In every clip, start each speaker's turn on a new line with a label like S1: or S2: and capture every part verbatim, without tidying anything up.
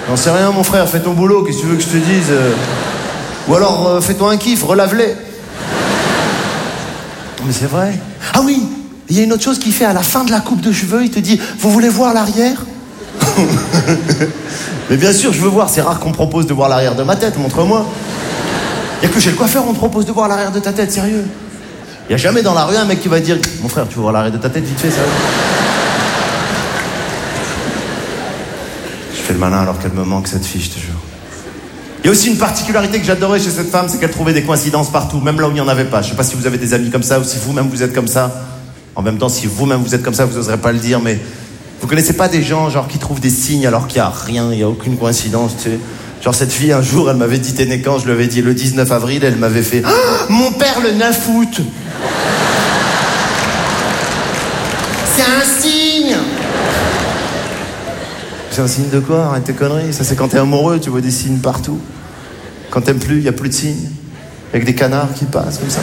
S1: J'en sais rien, mon frère, fais ton boulot, qu'est-ce que tu veux que je te dise euh... Ou alors, euh, fais-toi un kiff, relave-les. Mais c'est vrai. Ah oui, il y a une autre chose qu'il fait à la fin de la coupe de cheveux, il te dit, vous voulez voir l'arrière? Mais bien sûr, je veux voir, c'est rare qu'on me propose de voir l'arrière de ma tête, montre-moi. Il y a que chez le coiffeur, on te propose de voir l'arrière de ta tête, sérieux. Il y a jamais dans la rue un mec qui va te dire, mon frère, tu veux voir l'arrière de ta tête, vite fait, sérieux. Je fais le malin alors qu'elle me manque, cette fille, je te jure. Il y a aussi une particularité que j'adorais chez cette femme, c'est qu'elle trouvait des coïncidences partout, même là où il n'y en avait pas. Je sais pas si vous avez des amis comme ça ou si vous-même vous êtes comme ça. En même temps, si vous-même vous êtes comme ça, vous n'oserez pas le dire, mais vous connaissez pas des gens genre qui trouvent des signes alors qu'il n'y a rien, il n'y a aucune coïncidence, tu sais. Genre cette fille, un jour, elle m'avait dit t'es né quand, je lui avais dit le dix-neuf avril, elle m'avait fait oh, mon père le neuf août. C'est un signe. C'est un signe de quoi? Arrête tes conneries. Ça, c'est quand t'es amoureux, tu vois des signes partout. Quand t'aimes plus, il n'y a plus de signes. Avec des canards qui passent comme ça.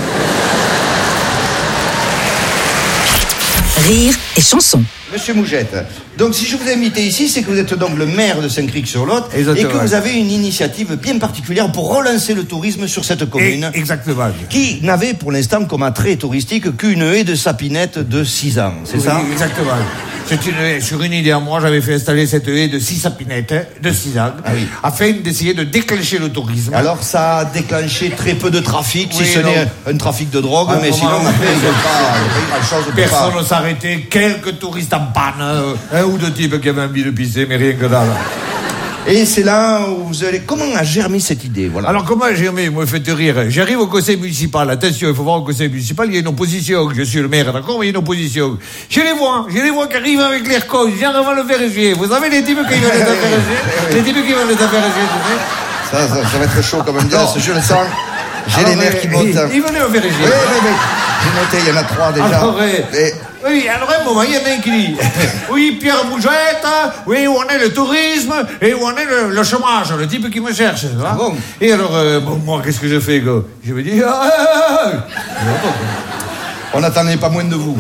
S2: Rire et chanson.
S3: Monsieur Mougette, donc si je vous ai invité ici, c'est que vous êtes donc le maire de Saint-Cricq-sur-Lot et que vous avez une initiative bien particulière pour relancer le tourisme sur cette commune.
S4: Et exactement.
S3: Qui n'avait pour l'instant comme attrait touristique qu'une haie de sapinette de six ans, c'est
S4: oui,
S3: ça?
S4: Exactement. C'est une haie, sur une idée à moi, j'avais fait installer cette haie de six sapinettes de six ans,
S3: ah oui.
S4: afin d'essayer de déclencher le tourisme.
S3: Alors ça a déclenché très peu de trafic,
S4: oui,
S3: si ce
S4: non.
S3: n'est un trafic de drogue,
S4: ah,
S3: mais
S4: moment,
S3: sinon après, il n'y a pas grand-chose.
S4: Personne ne s'arrêtait, quelques touristes en panne, euh, un ou deux types qui avaient envie de pisser, mais rien que dalle.
S3: Et c'est là où vous allez... Comment a germé cette idée, voilà.
S4: Alors comment a germé? Moi, faites rire. J'arrive au conseil municipal. Attention, il faut voir au conseil municipal, il y a une opposition. Je suis le maire, d'accord, mais il y a une opposition. Je les vois, je les vois qui arrivent avec l'air con. Je viens avant le vérifier. Vous savez, les types qui veulent les affaires G, les types qui veulent les affaires G, tu sais.
S3: Ça, ça, ça va être chaud quand même. Bien, je le sens. J'ai
S4: alors,
S3: les nerfs qui montent.
S4: Ils venaient au vérifier.
S3: Oui, oui, oui. J'ai noté, il y en a trois déjà.
S4: Alors, et... Oui, alors à un moment, il y en a un qui dit oui, Pierre Mougette, oui, où en est le tourisme et où en est le, le chômage, le type qui me cherche.
S3: Ah bon.
S4: Et alors, euh, bon, moi, qu'est-ce que je fais, quoi? Je me dis ah, ah, ah.
S3: On n'attendait pas moins de vous.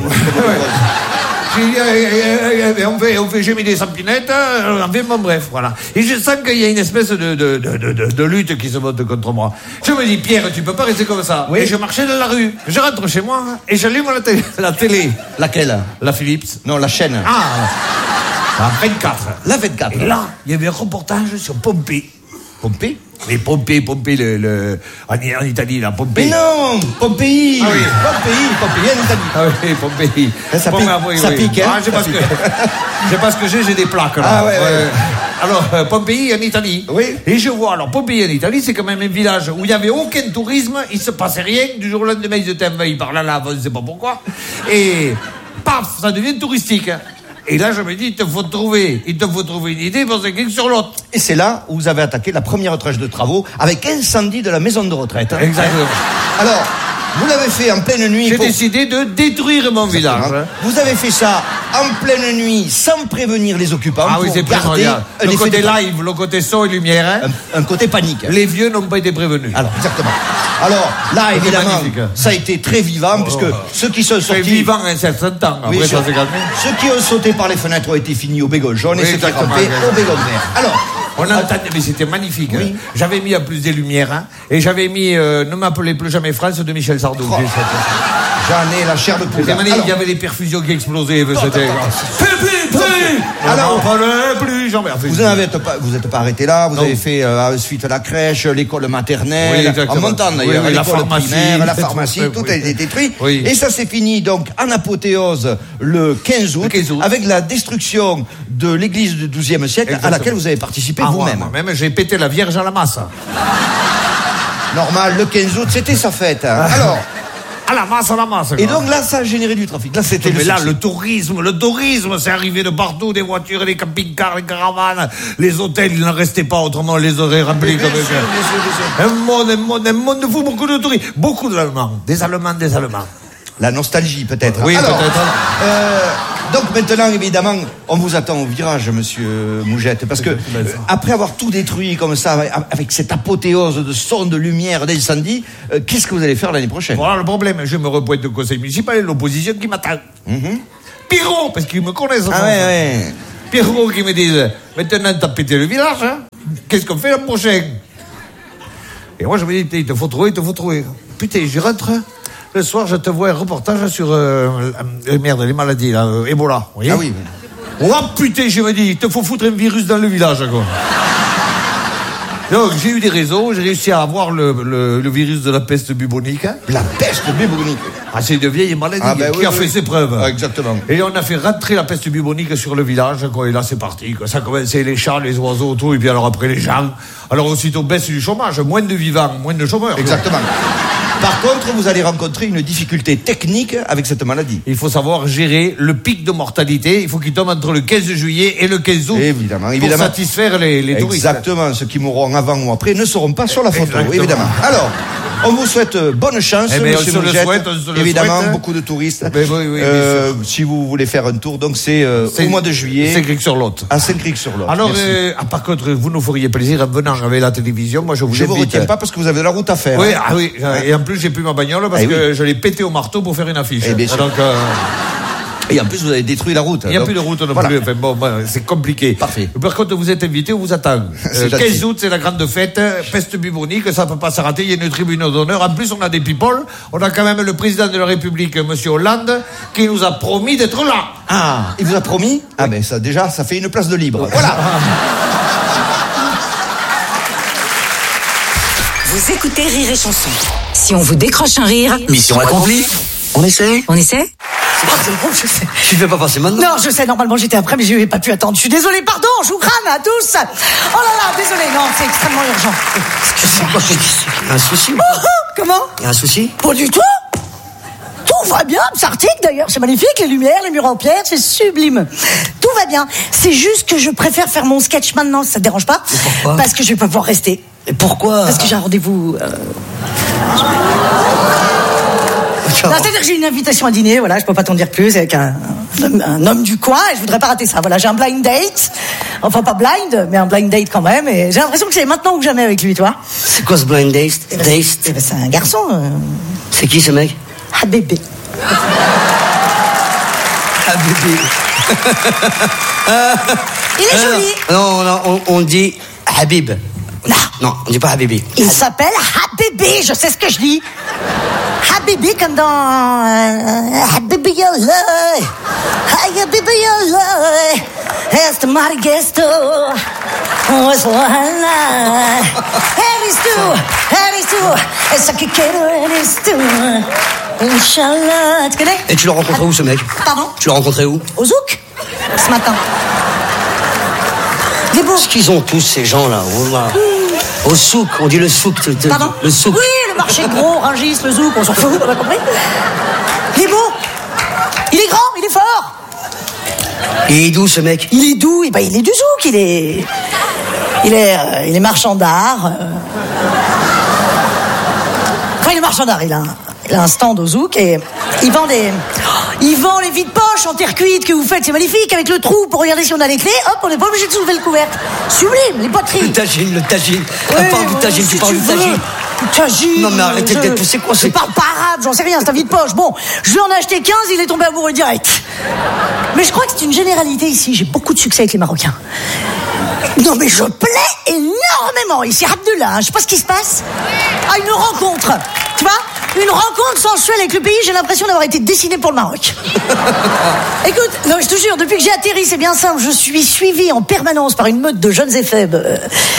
S4: J'ai dit, euh, euh, on fait, on fait, j'ai mis des sampinettes, euh, enfin, bon, bref, voilà. Et je sens qu'il y a une espèce de, de, de, de, de, de lutte qui se monte contre moi. Je me dis, Pierre, tu peux pas rester comme ça. Oui. Et je marchais dans la rue. Je rentre chez moi et j'allume la télé. La télé.
S3: Laquelle?
S4: La Philips.
S3: Non, la chaîne.
S4: Ah, la vingt-quatre.
S3: La vingt-quatre.
S4: Et là, il y avait un reportage sur Pompée.
S3: Pompée?
S4: Mais Pompée, Pompée, le, le, en, en Italie, là, Pompée.
S3: Mais non, Pompéi.
S4: Ah oui.
S3: Pompéi, Pompéi, en Italie.
S4: Ah oui, Pompéi.
S3: Ça
S4: bon,
S3: pique,
S4: bah, oui,
S3: ça
S4: oui.
S3: pique, hein.
S4: Ah, je sais pas ce que, je sais pas ce que j'ai, j'ai des plaques, là.
S3: Ah ouais, ouais.
S4: Euh, alors, euh, Pompéi, en Italie.
S3: Oui.
S4: Et je vois, alors, Pompéi, en Italie, c'est quand même un village où il n'y avait aucun tourisme, il se passait rien, du jour au lendemain, ils étaient envahis par la lave, on ne sait pas pourquoi. Et, paf, ça devient touristique. Et là, je me dis, il te faut trouver, il te faut trouver une idée pour Saint-Cricq-sur-Lot.
S3: Et c'est là où vous avez attaqué la première tranche de travaux avec incendie de la maison de retraite. Hein.
S4: Exactement.
S3: Alors, vous l'avez fait en pleine nuit.
S4: J'ai
S3: pour...
S4: décidé de détruire mon
S3: Exactement.
S4: village.
S3: Vous avez fait ça en pleine nuit, sans prévenir les occupants.
S4: Ah oui,
S3: pour
S4: c'est
S3: garder
S4: un
S3: un
S4: le
S3: effet
S4: côté
S3: de...
S4: live, le côté son et lumière. Hein.
S3: un, un côté panique.
S4: Les vieux n'ont pas été prévenus.
S3: Alors, exactement. Alors, là, évidemment, ça a été très vivant,
S4: oh,
S3: puisque
S4: oh.
S3: ceux qui sont sortis...
S4: C'est vivant un certain temps, après
S3: oui,
S4: ça s'est calmé.
S3: Ceux qui ont sauté par les fenêtres ont été finis au bégon jaune
S4: Oui,
S3: et ceux qui
S4: exactement,
S3: rampaient
S4: exactement.
S3: au bégon vert. Alors...
S4: On entendait, mais c'était magnifique.
S3: Oui.
S4: Hein. J'avais mis en plus des lumières, hein, et j'avais mis euh, Ne m'appelez plus jamais France de Michel Sardou.
S3: Oh. J'en ai la chair de poule.
S4: Il y avait des perfusions qui explosaient. C'était...
S3: Alors,
S4: plus jamais.
S3: Vous n'êtes pas, vous êtes pas arrêté là. Vous non. avez fait euh, ensuite la crèche, l'école maternelle, oui, en montant d'ailleurs,
S4: oui, oui,
S3: l'école primaire, la pharmacie, tout, tout
S4: oui.
S3: a été détruit.
S4: Oui.
S3: Et ça s'est fini donc en apothéose le quinze août, le quinze août. Avec la destruction de l'église du douzième siècle. Exactement. À laquelle vous avez participé ah, vous-même.
S4: Moi-même, j'ai pété la Vierge à la masse.
S3: Normal, le quinze août, c'était sa fête. Hein. Alors.
S4: À la masse, à la masse.
S3: Et donc là, ça a généré du trafic. Là, c'était.
S4: Mais là, le tourisme, le tourisme, c'est arrivé de partout, des voitures, des camping-cars, des caravanes, les hôtels, il n'en restait pas, autrement on les aurait remplis comme ça. Un monde, un monde, un monde de fou, beaucoup de touristes, beaucoup d'Allemands, des Allemands, des Allemands.
S3: La nostalgie, peut-être.
S4: Oui,
S3: alors,
S4: peut-être.
S3: Euh, donc maintenant, évidemment, on vous attend au virage, monsieur Mougette, parce que euh, après avoir tout détruit comme ça, avec cette apothéose de son, de lumière, d'incendie, euh, qu'est-ce que vous allez faire l'année prochaine?
S4: Voilà le problème, je me repointe au conseil municipal et l'opposition qui m'attend. Mm-hmm. Pierrot, parce qu'ils me connaissent.
S3: Ah ouais, ouais.
S4: Pierrot qui me disent, maintenant t'as pété le village, hein? qu'est-ce qu'on fait l'an prochain? Et moi, je me dis, il te faut trouver, il te faut trouver. Putain, je rentre, le soir, je te vois un reportage sur, euh, euh, merde, les maladies, là, euh, Ebola, vous voyez?
S3: Ah oui.
S4: Oh putain, je me dis, il te faut foutre un virus dans le village, quoi. Donc, j'ai eu des réseaux, j'ai réussi à avoir le, le, le virus de la peste bubonique. Hein.
S3: La peste bubonique.
S4: Ah, c'est de vieille maladie
S3: ah, ben,
S4: qui
S3: oui,
S4: a
S3: oui.
S4: fait ses preuves.
S3: Ah, exactement.
S4: Et on a fait rentrer la peste bubonique sur le village, quoi, et là, c'est parti, quoi. Ça a commencé les chats, les oiseaux, tout, et puis alors après les gens. Alors, aussitôt, baisse du chômage, moins de vivants, moins de chômeurs.
S3: Exactement. Par contre, vous allez rencontrer une difficulté technique avec cette maladie.
S4: Il faut savoir gérer le pic de mortalité. Il faut qu'il tombe entre le quinze juillet et le quinze août.
S3: Évidemment,
S4: pour
S3: évidemment.
S4: satisfaire les, les touristes.
S3: Exactement. Ceux qui mourront avant ou après ne seront pas sur la photo,
S4: Exactement.
S3: évidemment. Alors, on vous souhaite bonne chance,
S4: Eh ben,
S3: monsieur
S4: on se le
S3: Mougette.
S4: souhaite, on se le
S3: Évidemment,
S4: souhaite, hein.
S3: beaucoup de touristes.
S4: Ben oui, oui,
S3: euh, si vous voulez faire un tour, donc c'est euh, au mois de juillet.
S4: Saint-Cric-sur-Lot.
S3: À Saint-Cric-sur-Lot.
S4: Alors,
S3: Merci.
S4: euh, ah, par contre, vous nous feriez plaisir en venant avec la télévision. Moi, je vous
S3: Je vous
S4: invite.
S3: retiens pas parce que vous avez de la route à faire.
S4: Oui,
S3: hein.
S4: ah oui. Et en plus, j'ai plus ma bagnole parce
S3: Eh
S4: que
S3: oui.
S4: je l'ai pété au marteau pour faire une affiche.
S3: Eh bien sûr.
S4: Donc, euh,
S3: Et en plus, vous avez détruit la route.
S4: il n'y a
S3: donc,
S4: plus de route non
S3: voilà.
S4: plus. Enfin, bon, ben, c'est compliqué.
S3: Parfait.
S4: Par contre, vous êtes invité, on vous attend.
S3: C'est
S4: Euh,
S3: gentil.
S4: quinze août, c'est la grande fête. Peste bubonique, ça ne peut pas se rater. Il y a une tribune d'honneur. En plus, on a des people. On a quand même le président de la République, monsieur Hollande, qui nous a promis d'être là.
S3: Ah, il vous a promis? Ah ben ça, déjà, ça fait une place de libre. Voilà.
S2: Vous écoutez Rire et Chanson. Si on vous décroche un rire,
S5: Mission accomplie. On essaie.
S2: on essaie?
S6: Oh, c'est bon, je sais.
S5: Tu fais pas passer maintenant.
S6: Non, je sais, normalement j'étais après, mais je n'ai pas pu attendre. Je suis désolée, pardon, je vous crame à tous. Oh là là, désolée, non, c'est extrêmement urgent.
S5: Excuse-moi. Il y a un souci.
S6: Oh, oh, comment?
S5: Il y a un souci.
S6: Pas du tout. Tout va bien, c'est arctique d'ailleurs, c'est magnifique, les lumières, les murs en pierre, c'est sublime. Tout va bien. C'est juste que je préfère faire mon sketch maintenant, ça te dérange pas?
S5: Et pourquoi?
S6: Parce que je vais pas pouvoir rester.
S5: Et pourquoi?
S6: Parce que j'ai un rendez-vous. Euh... Non, c'est-à-dire que j'ai une invitation à dîner, voilà, je peux pas t'en dire plus, avec un, un, un homme du coin, et je voudrais pas rater ça. Voilà, j'ai un blind date, enfin pas blind, mais un blind date quand même, et j'ai l'impression que c'est maintenant ou jamais avec lui, toi.
S5: C'est quoi ce blind date?
S6: Eh ben,
S5: Date?
S6: eh ben, c'est un garçon. Euh...
S5: C'est qui ce mec?
S6: Ah bébé.
S5: Ah bébé.
S6: Il est joli.
S5: Non, non, on, on dit Habib.
S6: Non.
S5: Non, on dit pas Habibi.
S6: Il s'appelle Habibi, je sais ce que je dis. Habibi comme dans euh, Habibi Yallah. Habibi Yallah. Este Marigesto. Was wala. Eres tu, eres tu. Essa que quero eres tu. Inch'Allah. Tu connais?
S5: Et tu l'as rencontré où ce mec?
S6: Pardon?
S5: Tu l'as rencontré où?
S6: Au Zouk. Ce matin. Des beaux.
S5: Qu'est-ce qu'ils ont tous ces gens-là? Wallah. Au souk, on dit le souk. te- te-
S6: Pardon?
S5: Le souk.
S6: Oui, le marché gros, Rungis, le zouk, on s'en fout, on a compris. Il est beau. Il est grand, il est fort.
S5: Et il est d'où ce mec?
S6: Il est doux, et ben il est du zouk, il est. Il est, euh, il est marchand d'art. euh. Enfin, il est marchand d'art, il a, un- il a un stand au zouk et il vend des. Il vend les vides poches en terre cuite que vous faites, c'est magnifique, avec le trou pour regarder si on a les clés. Hop, on n'est pas obligé de soulever le couvercle. Sublime, les poteries.
S5: Le tagine, le tagine.
S6: Oui,
S5: On parle du tagine,
S6: si
S5: tu parles du
S6: veux.
S5: tagine.
S6: Tagine.
S5: Non, mais arrêtez
S6: je-
S5: d'être- c'est quoi,
S6: Je
S5: c'est-
S6: parle pas arabe, j'en sais rien, c'est un vide poche. Bon, je lui en ai acheté quinze, il est tombé amoureux direct. Mais je crois que c'est une généralité ici, j'ai beaucoup de succès avec les Marocains. Non, mais je plais énormément ici, Abdullah, hein, je sais pas ce qui se passe. Ah, une rencontre, tu vois? Une rencontre sensuelle avec le pays, j'ai l'impression d'avoir été dessiné pour le Maroc. Écoute, non, je te jure, depuis que j'ai atterri, c'est bien simple, je suis suivi en permanence par une meute de jeunes et faibles. Euh,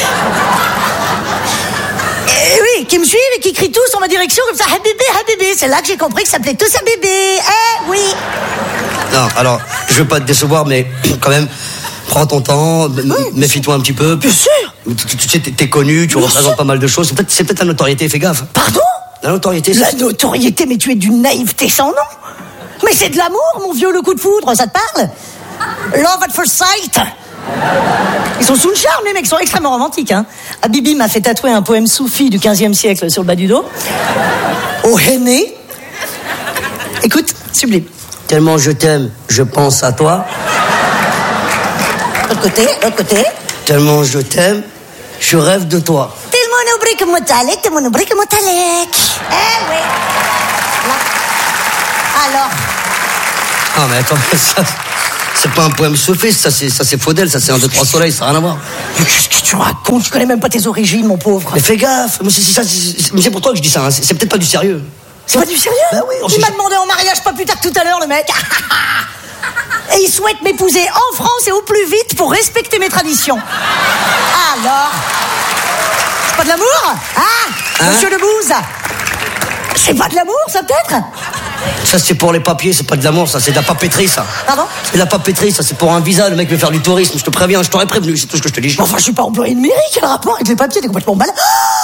S6: Et oui, qui me suivent et qui crient tous en ma direction comme ça, Habibi, Habibi. C'est là que j'ai compris que ça s'appelait tous Habibi. Eh oui.
S5: Non, alors, je veux pas te décevoir, mais quand même, prends ton temps, m- méfie-toi un petit peu.
S6: Bien sûr.
S5: Tu, tu- tu sais, t'es t'es connu, tu
S6: Bien
S5: représentes
S6: sûr.
S5: pas mal de choses. C'est peut-être c'est peut-être la notoriété, fais gaffe.
S6: Pardon?
S5: La notoriété,
S6: La
S5: c'est...
S6: notoriété, mais tu es d'une naïveté sans nom. Mais c'est de l'amour, mon vieux, le coup de foudre, ça te parle? Love at first sight. Ils sont sous le charme, les mecs, ils sont extrêmement romantiques. Hein. Habibi m'a fait tatouer un poème soufi du quinzième siècle sur le bas du dos. Au henné. Écoute, sublime.
S5: Tellement je t'aime, je pense à toi.
S6: L'autre côté, l'autre côté.
S5: Tellement je t'aime, je rêve de toi.
S6: Tellement oublie que Motalek, tellement oublie que Motalek. Eh oui. Là. Alors,
S5: Ah mais attends, ça, C'est pas un poème sophiste, ça c'est, ça c'est Faudel, ça c'est un, deux, trois soleils, ça n'a rien à voir.
S6: Mais qu'est-ce que tu racontes? Tu connais même pas tes origines, mon pauvre.
S5: Mais fais gaffe, mais c'est, c'est, ça, c'est, mais c'est pour toi que je dis ça, hein. c'est, c'est peut-être pas du sérieux.
S6: C'est pas du sérieux?
S5: Bah oui, on
S6: Il
S5: sait
S6: m'a
S5: ça.
S6: demandé en mariage pas plus tard que tout à l'heure, le mec. Et il souhaite m'épouser en France et au plus vite pour respecter mes traditions. Alors, c'est pas de l'amour? Ah,
S5: Hein
S6: monsieur Lebouze, c'est pas de l'amour, ça peut-être?
S5: Ça c'est pour les papiers, c'est pas de l'amour, ça c'est de la papeterie, ça.
S6: Pardon?
S5: C'est de la papeterie, ça c'est pour un visa, le mec veut faire du tourisme, je te préviens, je t'aurais prévenu, c'est tout ce que je te dis.
S6: Enfin, je suis pas employé de mairie, quel rapport avec les papiers? T'es complètement malade.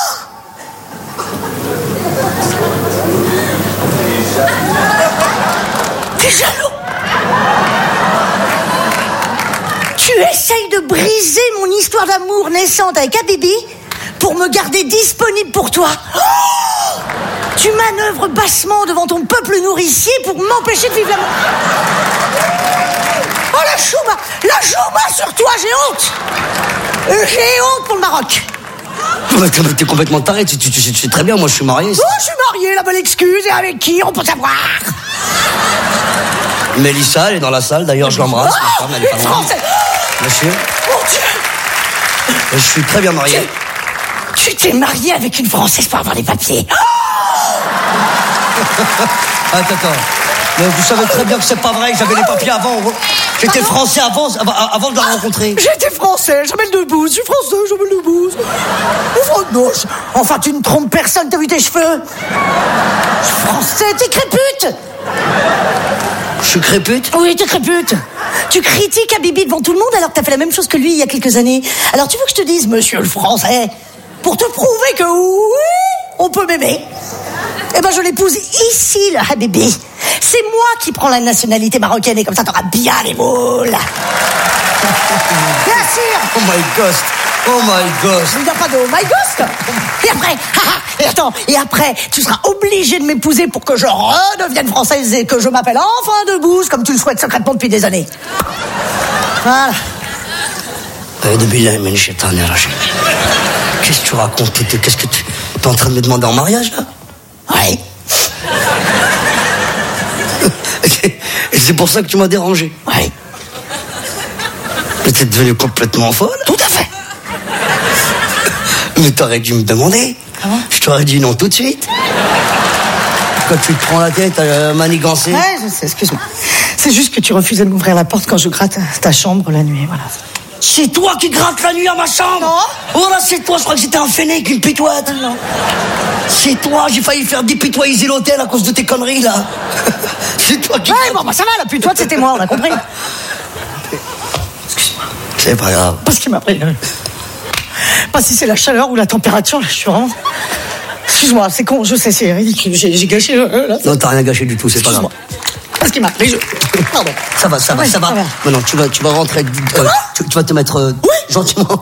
S6: T'es jaloux? Tu essayes de briser mon histoire d'amour naissante avec Habibi pour me garder disponible pour toi. Oh, tu manœuvres bassement devant ton peuple nourricier pour m'empêcher de vivre l'amour. Oh, la chouma, la chouma sur toi, j'ai honte. Euh, J'ai honte pour le Maroc.
S5: T'es, t'es complètement taré, tu, tu, tu, tu sais très bien, moi je suis marié.
S6: Oh, je suis mariée, la bonne excuse, et avec qui, on peut savoir.
S5: Mélissa, elle est dans la salle, d'ailleurs je l'embrasse.
S6: Oh,
S5: ma femme, elle est pas
S6: une
S5: loin.
S6: Française.
S5: Monsieur,
S6: Mon Dieu,
S5: je suis très bien marié.
S6: tu t'es mariée avec une Française pour avoir les papiers.
S5: Attends, attends. Mais vous savez très bien que c'est pas vrai, j'avais les papiers avant. J'étais français avant, avant de la rencontrer.
S6: J'étais français, je m'appelle Debouze, je suis français, je m'appelle Debouze. Oh, enfin, tu ne trompes personne, t'as vu tes cheveux? Je suis français, t'es crépute.
S5: Je suis crépute?
S6: Oui, t'es crépute. Tu critiques Habibi devant tout le monde alors que t'as fait la même chose que lui il y a quelques années. Alors tu veux que je te dise, monsieur le français, pour te prouver que oui, on peut m'aimer, eh ben je l'épouse ici, le Habibi. C'est moi qui prends la nationalité marocaine et comme ça t'auras bien les moules. Bien sûr.
S5: Oh my ghost, oh my ghost.
S6: Il n'y a pas de oh my ghost. Et après, et attends, et après, tu seras obligé de m'épouser pour que je redevienne française et que je m'appelle enfin Debouze, comme tu le souhaites secrètement depuis des années. Voilà.
S5: Qu'est-ce que tu racontes? Qu'est-ce que tu... T'es en train de me demander en mariage, là?
S6: Oui.
S5: Et c'est pour ça que tu m'as dérangé?
S6: Oui.
S5: Mais t'es devenue complètement folle?
S6: Tout à fait.
S5: Mais t'aurais dû me demander.
S6: Ah bon?
S5: Je t'aurais dit non tout de suite. Quand tu te prends la tête à manigancer.
S6: Ouais, je sais, excuse-moi. C'est juste que tu refusais de m'ouvrir la porte quand je gratte ta chambre la nuit, voilà.
S5: C'est toi qui grattes la nuit à ma chambre?
S6: Non.
S5: Oh là, c'est toi, je crois que c'était un fennec, une pitoite.
S6: Non.
S5: C'est toi, j'ai failli faire dépitoiser l'hôtel à cause de tes conneries, là. C'est toi qui...
S6: Ouais, bon, bah ça va, la putoite, c'était moi, on a compris.
S5: Excuse-moi. C'est pas grave.
S6: Parce qu'il m'a pris... euh, Pas si c'est la chaleur ou la température, là, je suis vraiment... Excuse-moi, c'est con, je sais, c'est ridicule, j'ai, j'ai gâché... Euh, là,
S5: Non, t'as rien gâché du tout, c'est pas grave.
S6: Parce qu'il m'a pris... Je... Pardon.
S5: Ça va, ça va,
S6: Oui,
S5: ça va.
S6: ça va.
S5: Maintenant, tu vas, tu vas rentrer... Euh, tu, tu vas te mettre... Euh,
S6: Oui.
S5: Gentiment.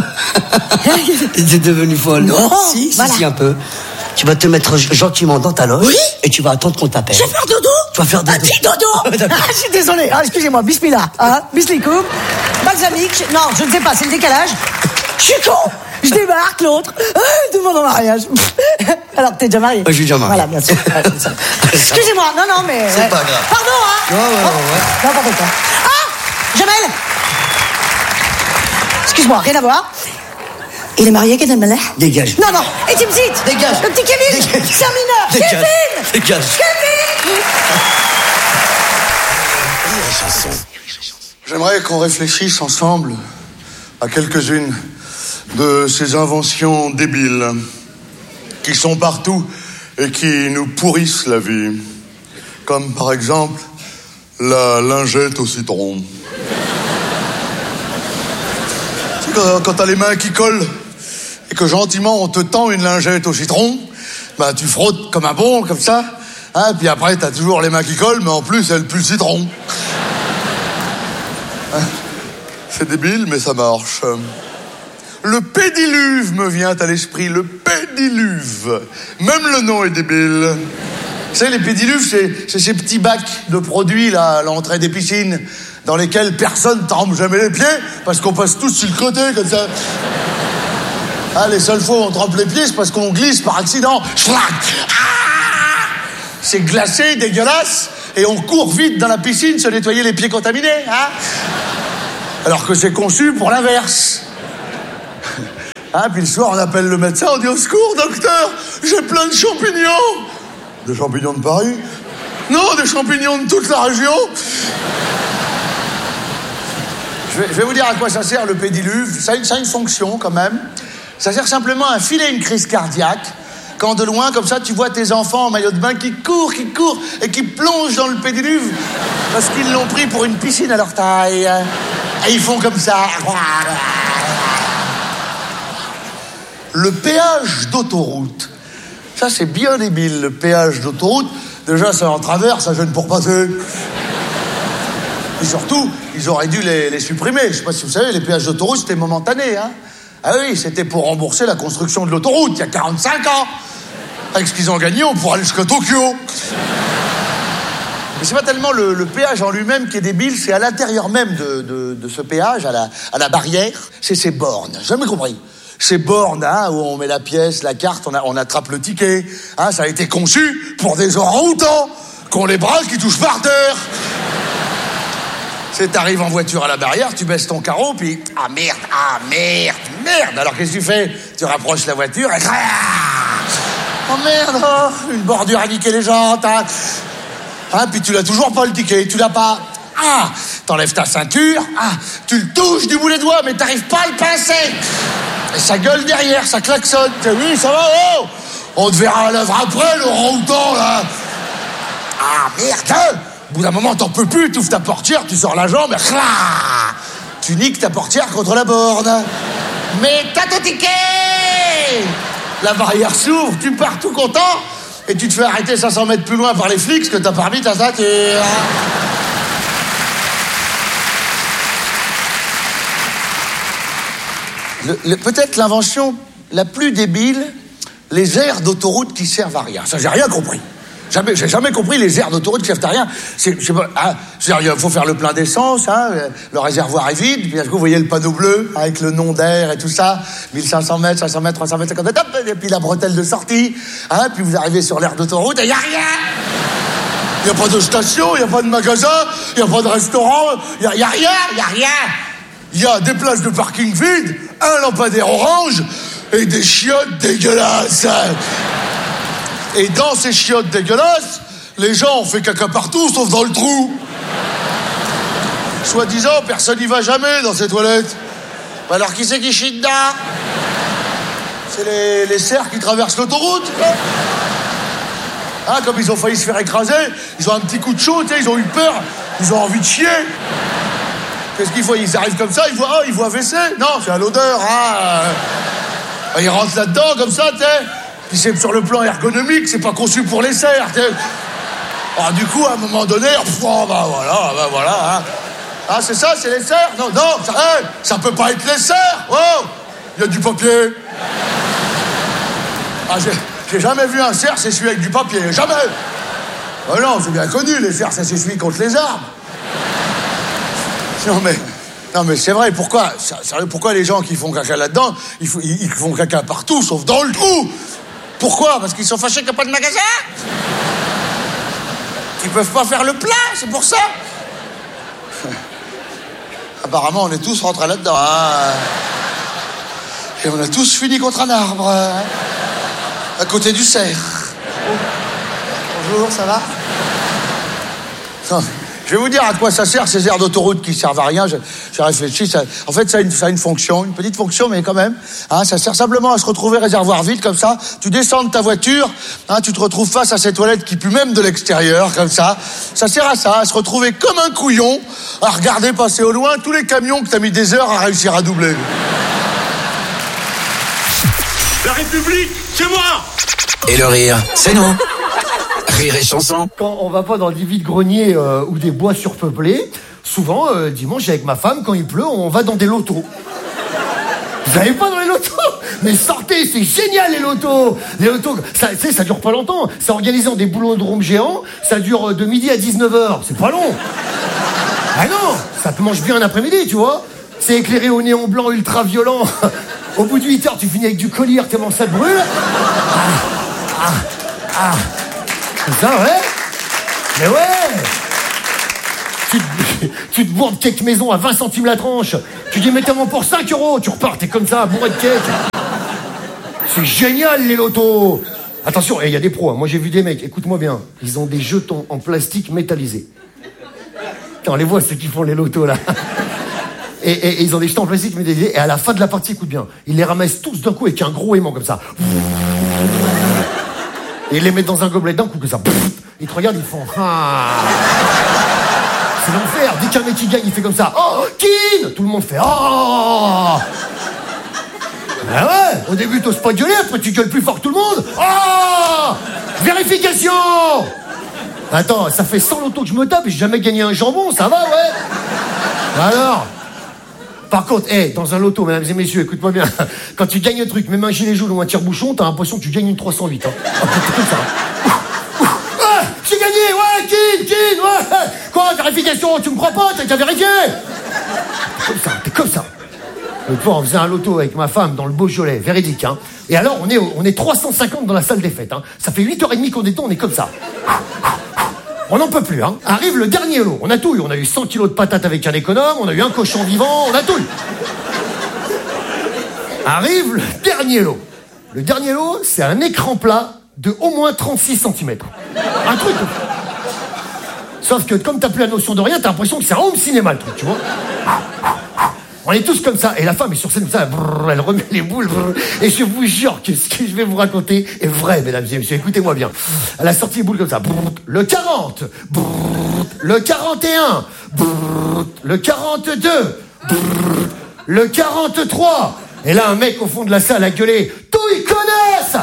S5: T'es devenue folle.
S6: Non,
S5: Si,
S6: voilà.
S5: si, si, un peu. Tu vas te mettre gentiment dans ta loge.
S6: Oui.
S5: Et tu vas attendre qu'on t'appelle.
S6: Je vais faire dodo.
S5: Tu vas faire dodo.
S6: Un petit dodo.
S5: D'accord.
S6: Ah, je suis désolé. Ah, excusez-moi. Bismillah. Hein, Bismikoum. Balsamique. Non, je ne sais pas. C'est le décalage. Je suis con. Je débarque, l'autre. Ah, tout le monde en mariage. Alors que t'es déjà marié.
S5: Je suis déjà marié.
S6: Voilà, bien sûr. Ouais, c'est ça. Excusez-moi. Non, non, mais...
S5: C'est pas grave.
S6: Pardon, hein.
S5: Ouais, ouais, ouais, ouais.
S6: Non, pardon, pas. Ah, Jamel. Excuse-moi, rien à voir. Il est marié, Kevin Mallet?
S5: Dégage.
S6: Non, non. Et Timsit.
S5: Dégage.
S6: Le petit Kevin.
S5: Dégage.
S6: C'est un mineur.
S5: Dégage.
S6: Kevin.
S5: Dégage.
S6: Kevin.
S7: J'aimerais qu'on réfléchisse ensemble à quelques-unes de ces inventions débiles qui sont partout et qui nous pourrissent la vie. Comme par exemple la lingette au citron. Tu sais, quand, quand t'as les mains qui collent et que gentiment on te tend une lingette au citron, bah tu frottes comme un bon, comme ça, hein, puis après t'as toujours les mains qui collent, mais en plus elle pue le citron. Hein, c'est débile, mais ça marche. Le pédiluve me vient à l'esprit, le pédiluve. Même le nom est débile. Vous savez, les pédiluves, c'est, c'est ces petits bacs de produits, là, à l'entrée des piscines, dans lesquels personne trempe jamais les pieds, parce qu'on passe tous sur le côté, comme ça. Ah, les seules fois où on trempe les pieds, c'est parce qu'on glisse par accident. Schlac. Ah, c'est glacé, dégueulasse. et on court vite dans la piscine se nettoyer les pieds contaminés, hein. Alors que c'est conçu pour l'inverse. Hein, puis le soir, on appelle le médecin, on dit « Au secours, docteur, j'ai plein de champignons !» Des champignons de Paris? Non, des champignons de toute la région. Je vais, je vais vous dire à quoi ça sert, le pédiluve. Ça a, une, ça a une fonction, quand même. Ça sert simplement à filer une crise cardiaque. Quand de loin, comme ça, tu vois tes enfants en maillot de bain qui courent, qui courent, et qui plongent dans le pédiluve. Parce qu'ils l'ont pris pour une piscine à leur taille. Et ils font comme ça. Le péage d'autoroute. Ça, c'est bien débile, le péage d'autoroute. Déjà, c'est en travers, ça gêne pour passer. Et surtout, ils auraient dû les, les supprimer. Je sais pas si vous savez, les péages d'autoroute, c'était momentané, hein. Ah oui, c'était pour rembourser la construction de l'autoroute, il y a quarante-cinq ans. Avec ce qu'ils ont gagné, on pourra aller jusqu'à Tokyo. Mais c'est pas tellement le, le péage en lui-même qui est débile, c'est à l'intérieur même de, de, de ce péage, à la, à la barrière, c'est ces bornes. J'ai jamais compris. Ces bornes, hein, où on met la pièce, la carte, on, a, on attrape le ticket. Hein, ça a été conçu pour des orang-outans qui ont les bras qui touchent par terre. C'est t'arrives en voiture à la barrière, tu baisses ton carreau, puis ah merde, ah merde, merde. Alors qu'est-ce que tu fais? Tu rapproches la voiture et oh merde, oh, une bordure a niqué les jantes. Hein. Hein, puis tu l'as toujours pas le ticket, tu l'as pas. Ah, t'enlèves ta ceinture, ah, tu le touches du bout des doigts, mais t'arrives pas à le pincer. Et ça gueule derrière, ça klaxonne. Oui, ça va, oh! On te verra à l'œuvre après, le orang-outan, là. Ah, merde, hein. Au bout d'un moment, t'en peux plus, tu ouvres ta portière, tu sors la jambe, et clah, tu niques ta portière contre la borne. Mais t'as ton ticket! La barrière s'ouvre, tu pars tout content, et tu te fais arrêter cinq cents mètres plus loin par les flics, parce que t'as pas remis ta ceinture. Le, le, peut-être l'invention la plus débile, les aires d'autoroute qui servent à rien. Ça, j'ai rien compris. Jamais, j'ai jamais compris les aires d'autoroute qui servent à rien. C'est, je sais pas, hein, il faut faire le plein d'essence, hein, le réservoir est vide, puis vous voyez le panneau bleu avec le nom d'air et tout ça, mille cinq cents mètres, cinq cents mètres, trois cents mètres, cinquante mètres, et puis la bretelle de sortie, hein, puis vous arrivez sur l'aire d'autoroute et il n'y a rien. Il n'y a pas de station, il n'y a pas de magasin, il n'y a pas de restaurant, il n'y a, y a rien, il n'y a rien. Il y a des places de parking vides, un lampadaire orange et des chiottes dégueulasses. Et dans ces chiottes dégueulasses, les gens ont fait caca partout, sauf dans le trou. Soi-disant, personne n'y va jamais dans ces toilettes. Alors qui c'est qui chie dedans? C'est les, les cerfs qui traversent l'autoroute. Hein, comme ils ont failli se faire écraser, ils ont un petit coup de chaud, ils ont eu peur, ils ont envie de chier. Qu'est-ce qu'ils font? Ils arrivent comme ça, ils voient, oh, ils voient W C. Non, c'est à l'odeur, hein. Ils rentrent là-dedans, comme ça, tu sais. Puis c'est sur le plan ergonomique, c'est pas conçu pour les cerfs, tu sais. Alors du coup, à un moment donné, oh, bah voilà, bah voilà, hein. Ah, c'est ça, c'est les cerfs? Non, non, ça, hey, ça peut pas être les cerfs. Oh, il y a du papier. Ah, j'ai, j'ai jamais vu un cerf s'essuyer avec du papier, jamais. Oh non, c'est bien connu, les cerfs, ça s'essuie contre les arbres. Non mais, non mais c'est vrai, pourquoi, pourquoi les gens qui font caca là-dedans, ils, ils, ils font caca partout, sauf dans le trou? Pourquoi? Parce qu'ils sont fâchés qu'il n'y a pas de magasin? Ils peuvent pas faire le plein, c'est pour ça. Apparemment, on est tous rentrés là-dedans. Hein. Et on a tous fini contre un arbre, hein, à côté du cerf. Bonjour, ça va? Non. Je vais vous dire à quoi ça sert, ces aires d'autoroute qui servent à rien. J'ai réfléchi. Ça, en fait, ça a, une, ça a une fonction, une petite fonction, mais quand même. Hein, ça sert simplement à se retrouver réservoir vide, comme ça. Tu descends de ta voiture, hein, tu te retrouves face à ces toilettes qui puent même de l'extérieur, comme ça. Ça sert à ça, à se retrouver comme un couillon, à regarder passer au loin tous les camions que t'as mis des heures à réussir à doubler.
S8: La République, c'est moi!
S9: Et le rire, c'est nous. Rire et chanson.
S10: Quand on va pas dans des vides-greniers euh, ou des bois surpeuplés, souvent, euh, dimanche, avec ma femme, quand il pleut, on va dans des lotos. Vous allez pas dans les lotos? Mais sortez, c'est génial les lotos. Les lotos, ça, tu sais, ça dure pas longtemps. C'est organisé en des boulodromes géants. Ça dure de midi à dix-neuf heures. C'est pas long. Ah non, ça te mange bien un après-midi, tu vois. C'est éclairé au néon blanc ultra violent. Au bout de huit heures, tu finis avec du collier tellement ça te brûle. Ah, ah, ah. C'est ça, ouais. Mais ouais. Tu te, tu te bourres de cake maison à vingt centimes la tranche. Tu dis, mettez-moi pour cinq euros. Tu repars, t'es comme ça, bourré de cake. C'est génial, les lotos. Attention, il y a des pros. Hein. Moi, j'ai vu des mecs, écoute-moi bien. Ils ont des jetons en plastique métallisé. On les voit, ceux qui font les lotos, là. Et, et, et ils ont des jetons en plastique métallisé. Et à la fin de la partie, écoute bien, ils les ramassent tous d'un coup avec un gros aimant comme ça. Et ils les mettent dans un gobelet d'un coup comme ça. Ils te regardent, ils font... Ah. C'est l'enfer. Dès qu'un mec qui gagne, il fait comme ça. Oh, Kin. Tout le monde fait... Oh. Ah ouais. Au début, t'oses pas gueuler, après tu gueules plus fort que tout le monde. Oh. Vérification. Attends, ça fait cent lotos que je me tape et j'ai jamais gagné un jambon, ça va, ouais. Alors. Par contre, hey, dans un loto, mesdames et messieurs, écoute-moi bien. Quand tu gagnes un truc, même un gilet jaune ou un tire-bouchon, t'as l'impression que tu gagnes une trois cent huit. Hein. Ah, c'est comme ça. Hein. Ah, j'ai gagné, ouais, Kin, Kin, ouais. Quoi, vérification, tu me crois pas, t'as qu'à vérifier. T'es comme ça, t'es comme ça. L'autre fois, on faisait un loto avec ma femme dans le Beaujolais, véridique, hein. Et alors, on est, on est trois cent cinquante dans la salle des fêtes, hein. Ça fait huit heures trente qu'on est dedans, on est comme ça. On n'en peut plus, hein. Arrive le dernier lot. On a tout eu. On a eu cent kilos de patates avec un économe, on a eu un cochon vivant, on a tout eu. Arrive le dernier lot. Le dernier lot, c'est un écran plat de au moins trente-six centimètres. Un truc. Sauf que comme t'as plus la notion de rien, t'as l'impression que c'est un home cinéma, le truc, tu vois. On est tous comme ça. Et la femme est sur scène comme ça, brrr, elle remet les boules. Brrr, et je vous jure que ce que je vais vous raconter est vrai, mesdames et messieurs. Écoutez-moi bien. Elle a sorti les boules comme ça. Brrr, le quarante. Brrr, le quarante et un. Brrr, le quarante-deux. Brrr, le quarante-trois. Et là, un mec au fond de la salle a gueulé. Tout, ils connaissent.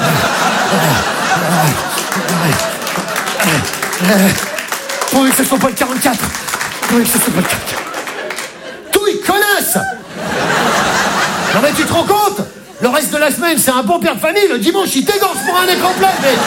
S10: Pourvu que ce soit pas le quarante-quatre. Pourvu que ce soit pas le quarante-quatre. Ils connaissent. Non mais tu te rends compte? Le reste de la semaine, c'est un bon père de famille. Le dimanche, il t'égorge pour un écran plat, mais...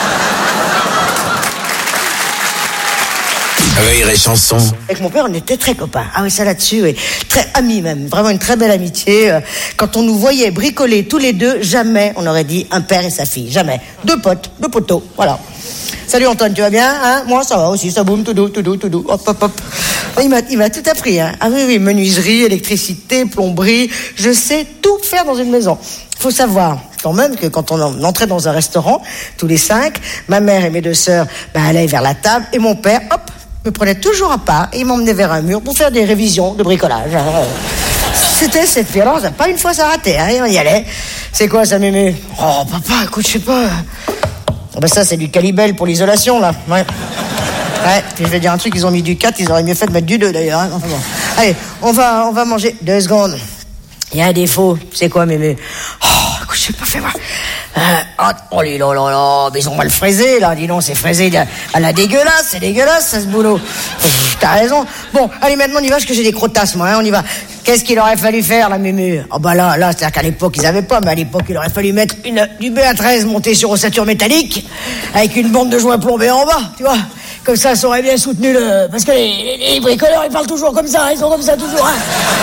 S9: Rire et chanson.
S6: Avec mon père, on était très copains. Ah oui, ça là-dessus, oui. Très amis même. Vraiment une très belle amitié. Quand on nous voyait bricoler tous les deux, jamais on aurait dit un père et sa fille. Jamais. Deux potes, deux poteaux. Voilà. Salut Antoine, tu vas bien, hein? Moi, ça va aussi, ça boum, tout doux, tout doux, tout doux, hop, hop, hop. Il m'a, il m'a tout appris, hein. Ah oui, oui, menuiserie, électricité, plomberie, je sais tout faire dans une maison. Faut savoir, quand même, que quand on entrait dans un restaurant, tous les cinq, ma mère et mes deux sœurs, ben, allaient vers la table, et mon père, hop, me prenait toujours à part, et il m'emmenait vers un mur pour faire des révisions de bricolage. C'était cette violence, pas une fois ça ratait, hein, on y allait. C'est quoi ça, mémé? Oh, papa, écoute, je sais pas... Ben ça, c'est du Calibel pour l'isolation, là. Ouais. Ouais, puis je vais dire un truc, ils ont mis du quatre, ils auraient mieux fait de mettre du deux, d'ailleurs. Hein. Enfin, bon. Allez, on va, on va manger. Deux secondes. Il y a un défaut. C'est quoi, mémé? Oh, écoute, je sais pas, fais voir. Euh, oh, oh là là là, mais ils ont mal fraisé, là. Dis donc, c'est fraisé à la dégueulasse, c'est dégueulasse, ça, ce boulot. T'as raison. Bon, allez, maintenant, on y va, parce que j'ai des crottasses, moi, hein, on y va. Qu'est-ce qu'il aurait fallu faire, la mémé? Oh bah là, là, c'est-à-dire qu'à l'époque, ils avaient pas, mais à l'époque, il aurait fallu mettre une, du B A treize monté sur ossature métallique, avec une bande de joints plombés en bas, tu vois. Comme ça, ça aurait bien soutenu le... Parce que les, les, les bricoleurs, ils parlent toujours comme ça, ils sont comme ça toujours, hein.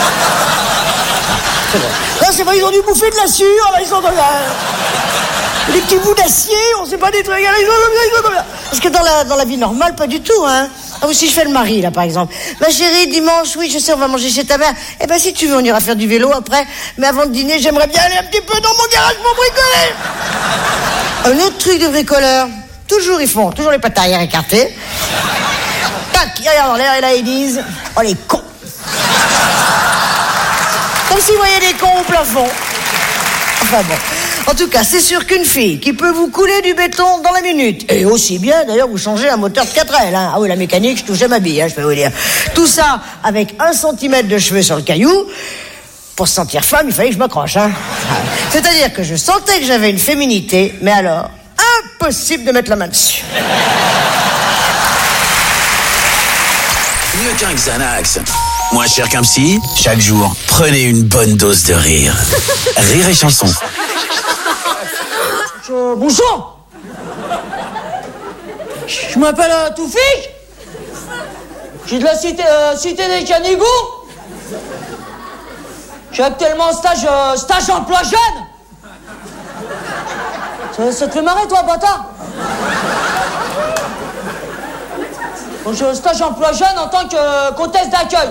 S6: C'est bon. Non, c'est vrai, ils ont dû bouffer de la sueur, là, ils sont comme ça. Les petits bouts d'acier, on sait pas des trucs, ils sont comme ça, ils sont comme ça. Parce que dans la, dans la vie normale, pas du tout, hein. Ah, si je fais le mari, là, par exemple. Ma chérie, dimanche, oui, je sais, on va manger chez ta mère. Eh ben, si tu veux, on ira faire du vélo après. Mais avant de dîner, j'aimerais bien aller un petit peu dans mon garage pour bricoler. Un autre truc de bricoleur. Toujours, ils font, toujours les pattes arrière écartées. Tac, ils regardent en l'air et là, ils disent, oh, les cons. Comme s'ils voyaient des cons au plafond. Enfin bon. En tout cas, c'est sûr qu'une fille qui peut vous couler du béton dans la minute, et aussi bien, d'ailleurs, vous changez un moteur de quatre L, hein. Ah oui, la mécanique, je touchais ma bille, hein, je peux vous dire. Tout ça avec un centimètre de cheveux sur le caillou. Pour se sentir femme, il fallait que je m'accroche, hein. C'est-à-dire que je sentais que j'avais une féminité, mais alors, impossible de mettre la main dessus.
S9: Mieux qu'un Xanax. Moins cher qu'un psy, chaque jour, prenez une bonne dose de rire. Rire et chanson.
S11: Euh, bonjour. Je m'appelle euh, Toufik. Je suis de la cité, euh, cité des Canigous. Je suis actuellement en stage, euh, stage emploi jeune. Ça, ça te fait marrer, toi, bâtard? Donc, je stage emploi jeune en tant que euh, comtesse d'accueil.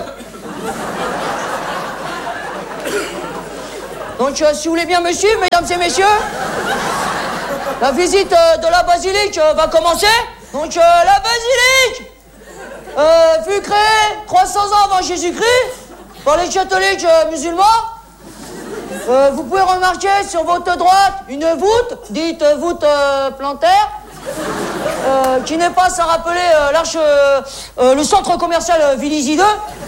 S11: Donc, euh, si vous voulez bien me suivre, mesdames et messieurs, la visite euh, de la basilique euh, va commencer. Donc, euh, la basilique euh, fut créée trois cents ans avant Jésus-Christ par les catholiques euh, musulmans. Euh, vous pouvez remarquer sur votre droite une voûte, dite euh, voûte euh, plantaire, euh, qui n'est pas sans rappeler euh, l'arche, euh, euh, le centre commercial euh, Vélizy deux,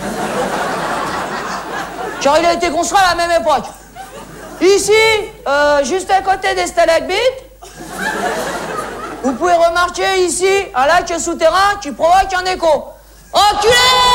S11: car il a été construit à la même époque. Ici, euh, juste à côté des stalagmites, vous pouvez remarquer ici un lac souterrain qui provoque un écho. Enculé!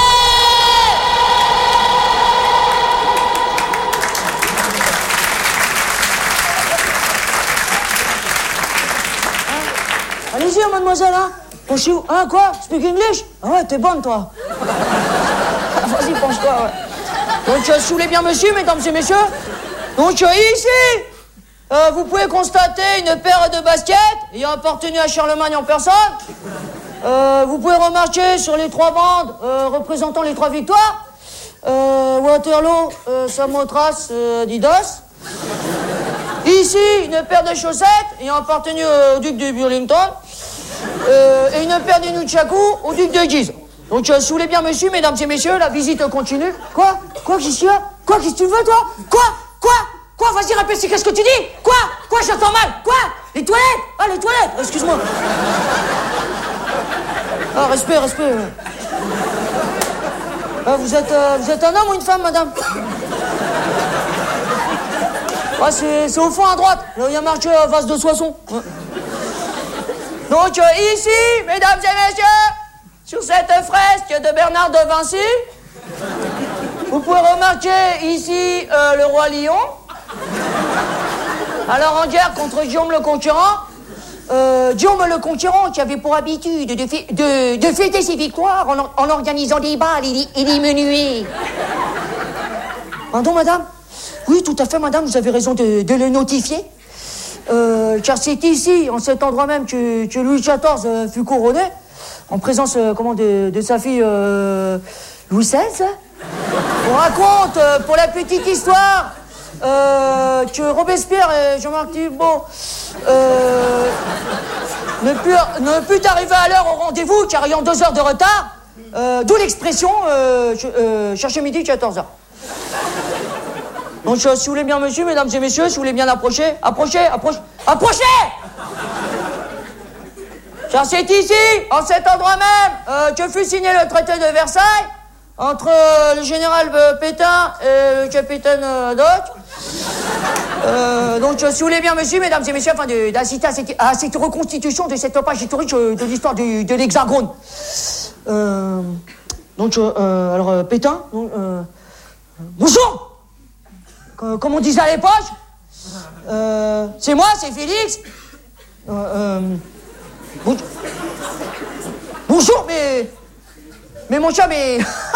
S11: Allez-y, mademoiselle, hein. Penchez vous. Hein, quoi? Speak English? Ah ouais, t'es bonne, toi. Vas-y, penche-toi, ouais. Donc, euh, si vous voulez bien me suivre, mesdames et messieurs. Donc, euh, ici, euh, vous pouvez constater une paire de baskets ayant appartenu à Charlemagne en personne. Euh, vous pouvez remarquer sur les trois bandes euh, représentant les trois victoires. Euh, Waterloo, euh, Samothrace, euh, Didos. Ici, une paire de chaussettes ayant appartenu au duc de Burlington. Euh, et une paire de nunchaku au duc de Guise. Donc, euh, si vous voulez bien me suivre, mesdames et messieurs, la visite continue. Quoi? Quoi, qu'est-ce qu'il y a? Quoi, qu'est-ce que tu veux, toi? Quoi? Quoi? Quoi? Vas-y, répète, qu'est-ce que tu dis? Quoi? Quoi, j'entends mal? Quoi? Les toilettes? Ah, les toilettes! Excuse-moi. Ah, respect, respect. Ah, vous êtes, euh, vous êtes un homme ou une femme, madame? Ah, c'est, c'est au fond à droite. Là, il y a marqué euh, vase de Soissons. Ouais. Donc, euh, ici, mesdames et messieurs, sur cette fresque de Bernard de Vinci, vous pouvez remarquer ici euh, le roi Lion, alors en guerre contre Guillaume le Conquérant. Euh, Guillaume le Conquérant qui avait pour habitude de, fi- de, de fêter ses victoires en, en organisant des balles et, et des menuets. Pardon, madame? Oui, tout à fait, madame, vous avez raison de, de le notifier. Euh, car c'est ici, en cet endroit même, que, que Louis quatorze euh, fut couronné, en présence euh, comment, de, de sa fille euh, Louis seize. On raconte, euh, pour la petite histoire, euh, que Robespierre et Jean-Marc Thibault euh, ne purent ne put arriver à l'heure au rendez-vous, car ayant deux heures de retard, euh, d'où l'expression euh, euh, chercher midi quatorze heures. Donc, euh, si vous voulez bien, monsieur, mesdames et messieurs, si vous voulez bien approcher, approchez, approchez, approchez! Car c'est ici, en cet endroit même, euh, que fut signé le traité de Versailles entre euh, le général euh, Pétain et le capitaine euh, Doc. Euh, donc, euh, si vous voulez bien, monsieur, mesdames et messieurs, afin de- d'assister à cette, à cette reconstitution de cette page historique euh, de l'histoire du- de l'Hexagone. Euh, donc, euh, euh, alors, euh, Pétain, donc, euh, bonjour! Comme on disait à l'époque, euh, c'est moi, c'est Félix. Euh, euh, bon, bonjour, mais... Mais mon chat, mais...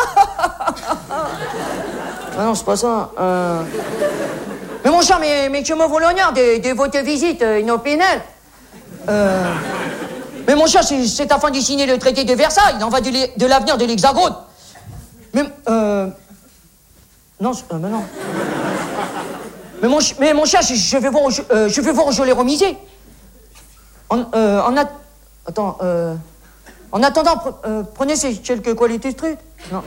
S11: ah non, c'est pas ça. Euh, mais mon chat, mais, mais que me vaut l'honneur de, de votre visite euh, inopinelle. Euh, mais mon chat, c'est, c'est afin de signer le traité de Versailles. Il en va de, l'e- de l'avenir de l'Hexagone. Mais... Euh, non, c'est- euh, mais non... Mais mon, ch- mais mon chat, je, je vais voir, où je, euh, je vais voir où je l'ai remisé. En, euh, en at- Attends, euh, en attendant, pre- euh, prenez ces quelques qualités de truc. Non.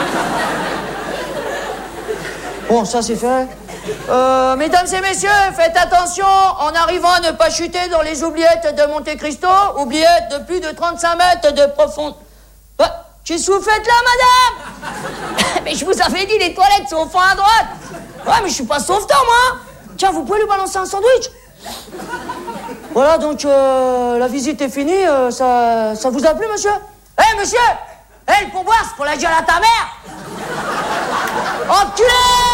S11: Bon, ça c'est fait. Euh, mesdames et messieurs, faites attention en arrivant à ne pas chuter dans les oubliettes de Monte Cristo, oubliettes de plus de trente-cinq mètres de profondeur. Bah, qu'est-ce que vous faites là, madame? Mais je vous avais dit, les toilettes sont au fond à droite. Ouais, mais je suis pas sauveteur, moi. Tiens, vous pouvez lui balancer un sandwich? Voilà, donc euh, la visite est finie. Euh, ça, ça vous a plu, monsieur? Hé, hey, monsieur! Hé, hey, le pourboire, c'est pour la gueule à ta mère! Enculé!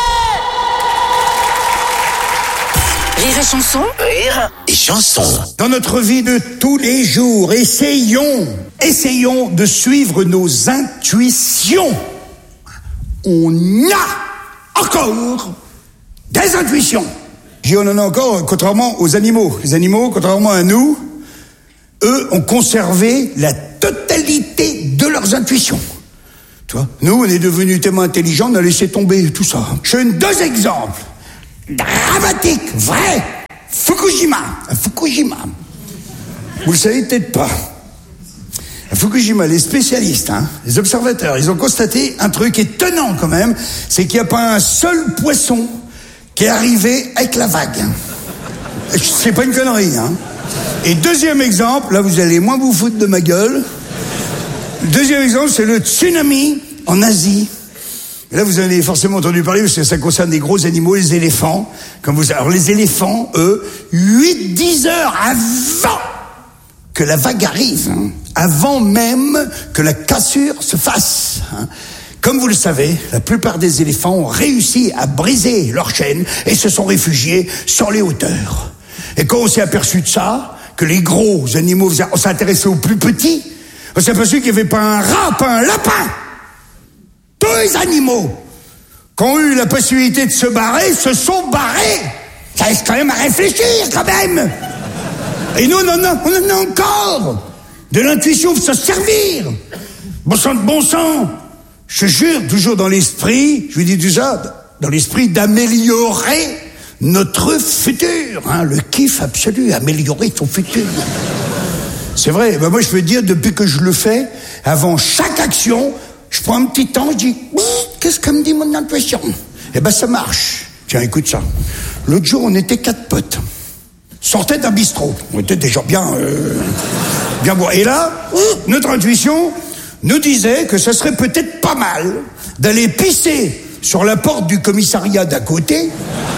S2: Rire et chanson.
S9: Rire et chanson.
S12: Dans notre vie de tous les jours, essayons, essayons de suivre nos intuitions. On a encore des intuitions. Je dis on en a encore, contrairement aux animaux. Les animaux, contrairement à nous, eux ont conservé la totalité de leurs leurs intuitions. Tu vois, nous, on est devenus tellement intelligents, on a laissé tomber tout ça. Je donne deux exemples. Dramatiques, vrais. Fukushima. À Fukushima. Vous le savez peut-être pas. À Fukushima, les spécialistes, hein, les observateurs, ils ont constaté un truc étonnant quand même, c'est qu'il n'y a pas un seul poisson qui est arrivé avec la vague. C'est pas une connerie, hein. Et deuxième exemple, là vous allez moins vous foutre de ma gueule. Deuxième exemple, c'est le tsunami en Asie. Et là, vous en avez forcément entendu parler, parce que ça concerne des gros animaux, les éléphants. Comme vous... Alors les éléphants, eux, huit dix heures avant que la vague arrive, hein, avant même que la cassure se fasse, hein. Comme vous le savez, la plupart des éléphants ont réussi à briser leur chaîne et se sont réfugiés sur les hauteurs. Et quand on s'est aperçu de ça, que les gros animaux, on s'est intéressé aux plus petits, on s'est aperçu qu'il n'y avait pas un rat, pas un lapin. Tous les animaux qui ont eu la possibilité de se barrer se sont barrés. Ça laisse quand même à réfléchir, quand même. Et nous, on en a, on en a encore de l'intuition pour se servir. Bon sang de bon sang. Je te jure, toujours dans l'esprit, je vous dis déjà, dans l'esprit d'améliorer notre futur, hein, le kiff absolu, améliorer son futur. C'est vrai, ben moi je peux dire, depuis que je le fais, avant chaque action, je prends un petit temps, je dis, qu'est-ce que me dit mon intuition? Eh ben ça marche. Tiens, écoute ça. L'autre jour, on était quatre potes. Sortait d'un bistrot. On était déjà bien, euh, bien bourrés. Et là, notre intuition nous disait que ce serait peut-être pas mal d'aller pisser sur la porte du commissariat d'à côté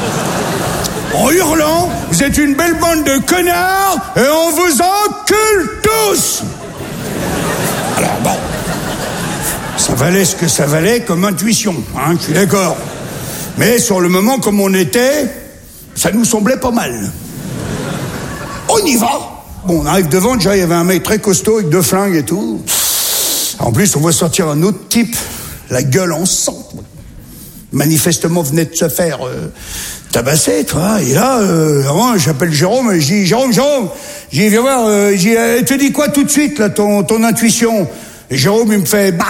S12: en hurlant « Vous êtes une belle bande de connards et on vous encule tous !» Alors bon, ça valait ce que ça valait comme intuition, hein, je suis d'accord. Mais sur le moment, comme on était, ça nous semblait pas mal. On y va. Bon, on arrive devant, déjà il y avait un mec très costaud avec deux flingues et tout. En plus, on voit sortir un autre type, la gueule en sang. Manifestement venait de se faire euh, tabasser, toi. Et là, euh, moi, j'appelle Jérôme, et je dis, Jérôme, Jérôme, j'ai dit, viens voir, euh, je dis, elle te dit quoi tout de suite, là, ton, ton intuition? Et Jérôme, il me fait, bah,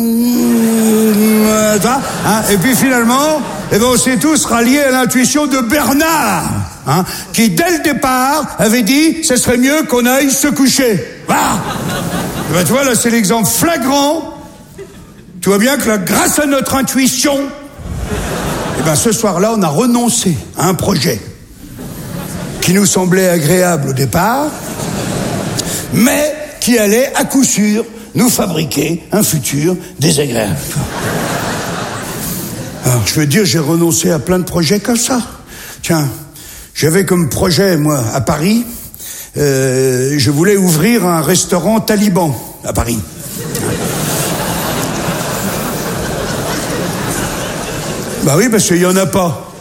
S12: euh, hein, et puis finalement, eh ben, on s'est tous ralliés à l'intuition de Bernard, hein, qui, dès le départ, avait dit, ce serait mieux qu'on aille se coucher. Voilà. Et ben, tu vois, là, c'est l'exemple flagrant. Tu vois bien que là, grâce à notre intuition, eh ben, ce soir-là, on a renoncé à un projet qui nous semblait agréable au départ, mais qui allait, à coup sûr, nous fabriquer un futur désagréable. Alors, je veux dire, j'ai renoncé à plein de projets comme ça. Tiens, j'avais comme projet, moi, à Paris, euh, je voulais ouvrir un restaurant taliban à Paris. Bah oui, parce qu'il n'y en a pas.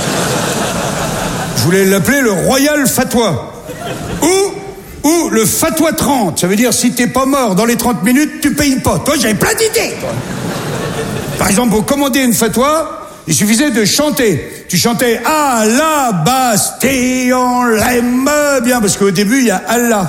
S12: Je voulais l'appeler le Royal Fatwa. Ou, ou le Fatwa trente. Ça veut dire, si t'es pas mort dans les trente minutes, tu payes pas. Toi, j'avais plein d'idées, toi. Par exemple, pour commander une fatwa, il suffisait de chanter. Tu chantais « Ah, la Bastille, on l'aime bien », parce qu'au début, il y a « Allah ».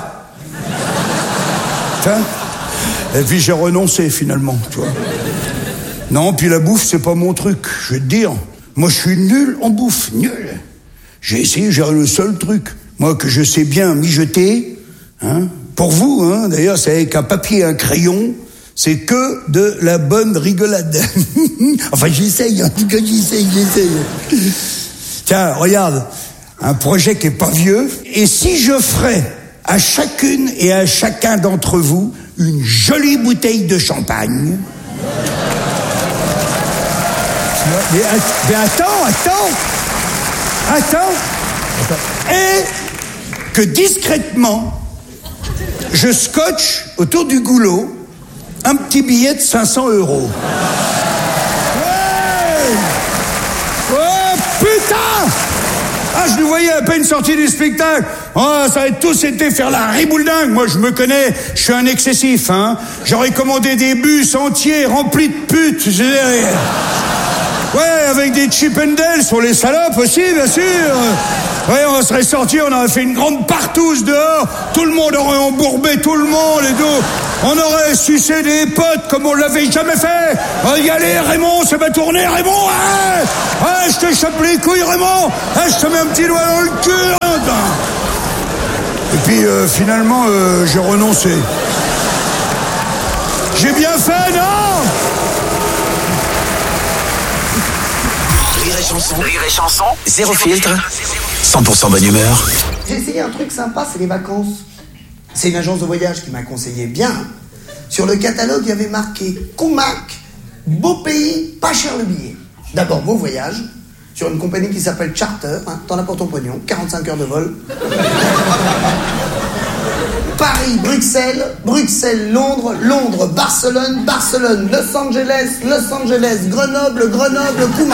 S12: Et puis j'ai renoncé, finalement, tu vois. Non, puis la bouffe, c'est pas mon truc, je vais te dire. Moi, je suis nul en bouffe, nul. J'ai essayé, j'ai le seul truc, moi, que je sais bien mijoter, hein. Pour vous, hein, d'ailleurs, c'est avec un papier et un crayon, c'est que de la bonne rigolade. Enfin, j'essaye, en tout cas, j'essaye, j'essaye. Tiens, regarde, un projet qui est pas vieux. Et si je ferais à chacune et à chacun d'entre vous une jolie bouteille de champagne. Mais, mais attends, attends, attends. Et que discrètement, je scotche autour du goulot un petit billet de cinq cents euros. Ouais! Oh putain! Ah, je nous voyais à peine sorti du spectacle. Oh, ça avait tous été faire la ribouledingue. Moi, je me connais, je suis un excessif, hein. J'aurais commandé des bus entiers remplis de putes. Je Ouais, avec des Chippendales sur les salopes aussi, bien sûr. Ouais, on serait sortis, on aurait fait une grande partouze dehors, tout le monde aurait embourbé tout le monde et tout. On aurait sucé des potes comme on l'avait jamais fait. Y aller, Raymond, ça va tourner, Raymond. Ouais, ouais, je te chope les couilles, Raymond. Ouais, je te mets un petit doigt dans le cul. Et puis euh, finalement, euh, j'ai renoncé. J'ai bien fait, non?
S9: Rire et chanson, rire et chanson, zéro filtre, cent pour cent bonne humeur.
S13: J'ai essayé un truc sympa, c'est les vacances. C'est une agence de voyage qui m'a conseillé bien. Sur le catalogue, il y avait marqué Koumak, beau pays, pas cher le billet. D'abord, beau voyage, sur une compagnie qui s'appelle Charter, hein, t'en as pour ton pognon, quarante-cinq heures de vol. Paris, Bruxelles, Bruxelles, Londres, Londres, Barcelone, Barcelone, Los Angeles, Los Angeles, Grenoble, Grenoble, Koumak.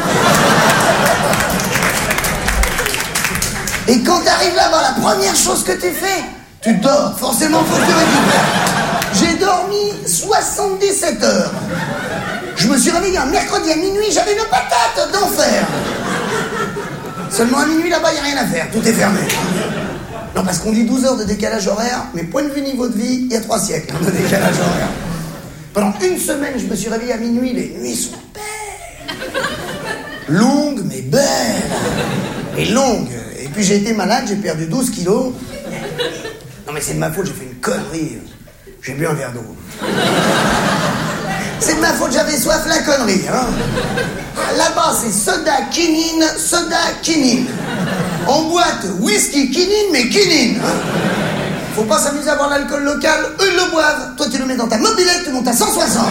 S13: Et quand t'arrives là-bas, la première chose que tu fais, tu dors. Forcément, faut que tu récupères. J'ai dormi soixante-dix-sept heures. Je me suis réveillé un mercredi à minuit, j'avais une patate d'enfer. Seulement à minuit, là-bas, il n'y a rien à faire, tout est fermé. Non, parce qu'on dit douze heures de décalage horaire, mais point de vue niveau de vie, il y a trois siècles hein, de décalage horaire. Pendant une semaine, je me suis réveillé à minuit, les nuits sont belles. Longues, mais belles. Et longues. Et puis j'ai été malade, j'ai perdu douze kilos. Non mais c'est de ma faute, j'ai fait une connerie. J'ai bu un verre d'eau. C'est de ma faute, j'avais soif, la connerie. Hein. Là-bas, c'est soda, quinine, soda, quinine. En boîte, whisky, quinine, mais quinine. Hein. Faut pas s'amuser à boire l'alcool local, eux ils le boivent. Toi tu le mets dans ta mobilette, tu montes à cent soixante.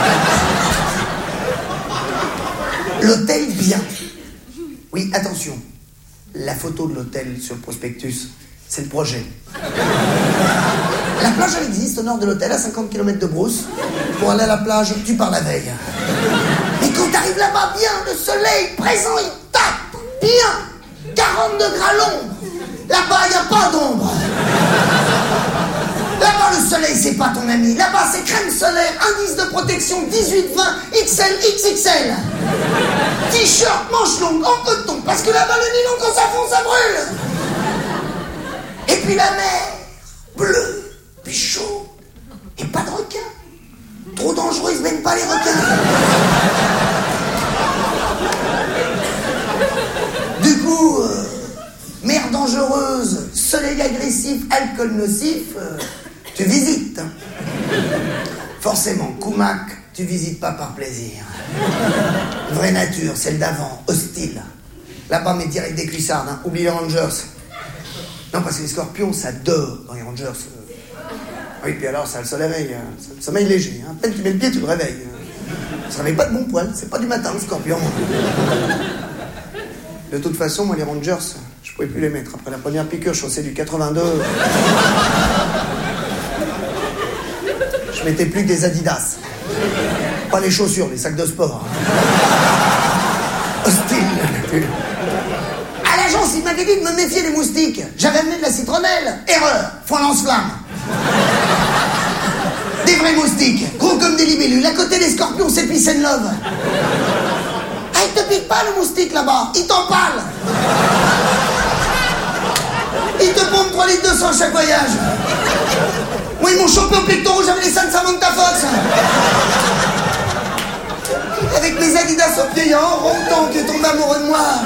S13: L'hôtel bien. Oui, attention. La photo de l'hôtel sur le prospectus, c'est le projet. La plage, elle existe au nord de l'hôtel, à cinquante kilomètres de Brousse. Pour aller à la plage, tu pars la veille. Mais quand t'arrives là-bas, bien, le soleil présent, il tape, bien. quarante degrés à l'ombre. Là-bas, il n'y a pas d'ombre. Là-bas, le soleil, c'est pas ton ami. Là-bas, c'est crème solaire, indice de protection dix-huit vingt, X L, X X L. T-shirt, manche longue, en coton, parce que là-bas, le nylon, quand ça fond, ça brûle. Et puis la mer, bleue, puis chaud, et pas de requins. Trop dangereux, ils se baignent pas les requins. Du coup, euh, mer dangereuse, soleil agressif, alcool nocif, euh, tu visites. Forcément, Koumak, tu visites pas par plaisir. Vraie nature, celle d'avant, hostile. Là-bas, mais direct des cuissardes, hein. Oublie les Rangers. Non, parce que les scorpions, ça dort dans les Rangers. Oui, puis alors, ça a le soleil, hein. Ça, le sommeil léger. Hein. À peine tu mets le pied, tu le réveilles. Ça se réveille pas de bon poil, c'est pas du matin, le scorpion. De toute façon, moi, les Rangers, je pouvais plus les mettre. Après la première piqûre, je chaussais du quatre-vingt-deux. Je mettais plus que des Adidas. Pas les chaussures, les sacs de sport. Hostile. À l'agence, il m'avait dit de me méfier des moustiques. J'avais amené de la citronnelle. Erreur. Foin lance-flamme. Des vrais moustiques, gros comme des libellules. À côté des scorpions, c'est peace and love. Ah, il te pique pas le moustique là-bas. Il t'empale. Il te pompe trois litres de sang chaque voyage. Moi, ils m'ont chopé au pectoral, j'avais les seins de Samantha Fox. Avec mes Adidas au pied, il y a un ronton qui est tombé amoureux de moi.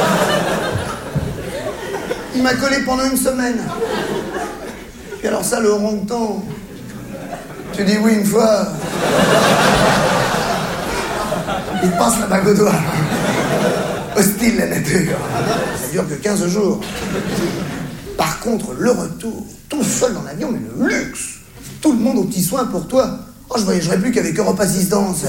S13: Il m'a collé pendant une semaine. Et alors ça, le ronton, tu dis oui une fois, il te passe la bague au doigt. Hostile la nature. Ça dure que quinze jours. Par contre, le retour, tout seul dans l'avion, mais le luxe. Tout le monde aux petits soins pour toi. Oh, je voyagerais plus qu'avec Europe Assistance.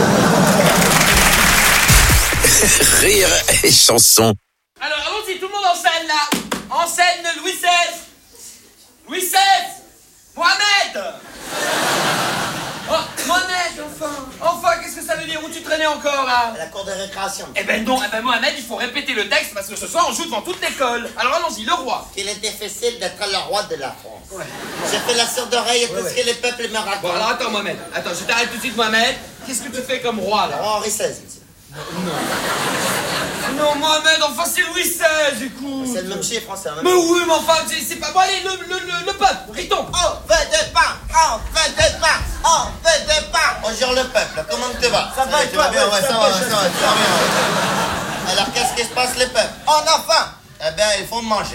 S9: Rire et chanson.
S14: Alors, allons-y, tout le monde en scène, là. En scène, Louis seize. Louis seize. Mohamed. Oh, Mohamed, enfin. Enfin, qu'est-ce que ça veut dire? Où tu traînais encore, là?
S15: À la cour de récréation.
S14: Eh ben non, eh ben Mohamed, il faut répéter le texte parce que ce soir, on joue devant toute l'école. Alors, allons-y, le roi.
S15: Il est difficile d'être le roi de la France. Ouais. J'ai fait la sourde oreille à tout ouais, ce ouais. que les peuples me racontent.
S14: Bon, alors attends, Mohamed. Attends, je t'arrête tout de suite, Mohamed. Qu'est-ce que tu fais comme roi, là?
S15: Henri seize, monsieur.
S14: Non. Non, Mohamed, enfin, c'est Louis seize, écoute.
S15: C'est le même chiffre, hein, c'est la même
S14: Mais
S15: chose.
S14: oui, mais enfin, c'est c'est pas... Bon, allez, le, le, le, le peuple, Riton.
S15: On fait des pas, on fait des pas, on fait des pas. On gère le peuple, comment tu vas?
S13: Ça va et
S15: tu
S13: toi?
S15: vas bien,
S13: Ouais,
S15: ouais,
S13: ça
S15: ça
S13: va,
S15: va,
S13: je
S15: ça
S13: sais.
S15: va, ça va bien. Alors, qu'est-ce qui se passe, les peuples? On a faim. Eh bien, il faut manger.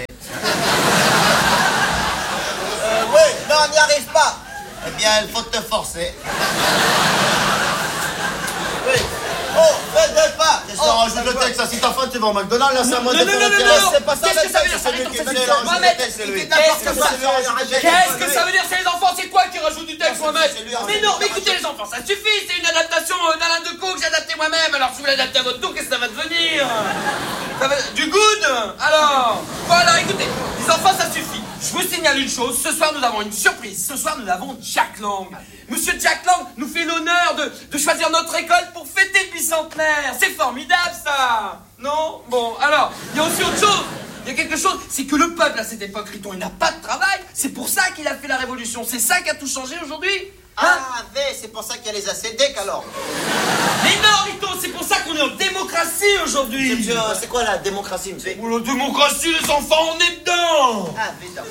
S15: Euh, oui, mais on n'y arrive pas. Eh bien, il faut te forcer. Oui. Oh, fais des pas. Qu'est-ce qu'on rajoute le texte? Si t'as faim, tu vas au McDonald's, là, c'est à moi de
S14: Non,
S15: faire
S14: non,
S15: le
S14: non,
S15: terrain.
S14: non,
S15: C'est pas ça,
S14: qu'est-ce que ça veut dire,
S15: c'est lui
S14: ça?
S15: qui
S14: Attends,
S15: fait
S14: c'est
S15: le
S14: ça. Mohamed,
S15: c'est lui.
S14: qu'est-ce que ça
S15: Qu'est-ce
S14: Qu'est-ce que ça veut dire, c'est les enfants? C'est toi qui rajoute du texte, Mohamed.
S15: c'est lui, hein.
S14: Mais non, mais écoutez, les enfants, ça suffit. C'est une adaptation euh, d'Alain Decaux que j'ai adapté moi-même. Alors, si vous l'adaptez à votre tour, qu'est-ce que ça va devenir? Ça va... Du good. Alors, voilà, écoutez, les enfants, ça suffit. Je vous signale une chose, ce soir nous avons une surprise. Ce soir nous avons Jack Lang. Monsieur Jack Lang nous fait l'honneur de, de choisir notre école pour fêter le bicentenaire. C'est formidable ça. Non? Bon, alors, il y a aussi autre chose. Il y a quelque chose, c'est que le peuple à cette époque, Riton, il n'a pas de travail. C'est pour ça qu'il a fait la révolution. C'est ça qui a tout changé aujourd'hui. Hein?
S15: Ah, mais c'est pour ça qu'il y a les A C D alors.
S14: Mais non, Riton, c'est pour ça qu'on est en démocratie aujourd'hui.
S15: Monsieur, c'est quoi la démocratie, monsieur?
S14: Oh, la démocratie, les enfants, on est dedans.
S15: Ah, mais d'accord.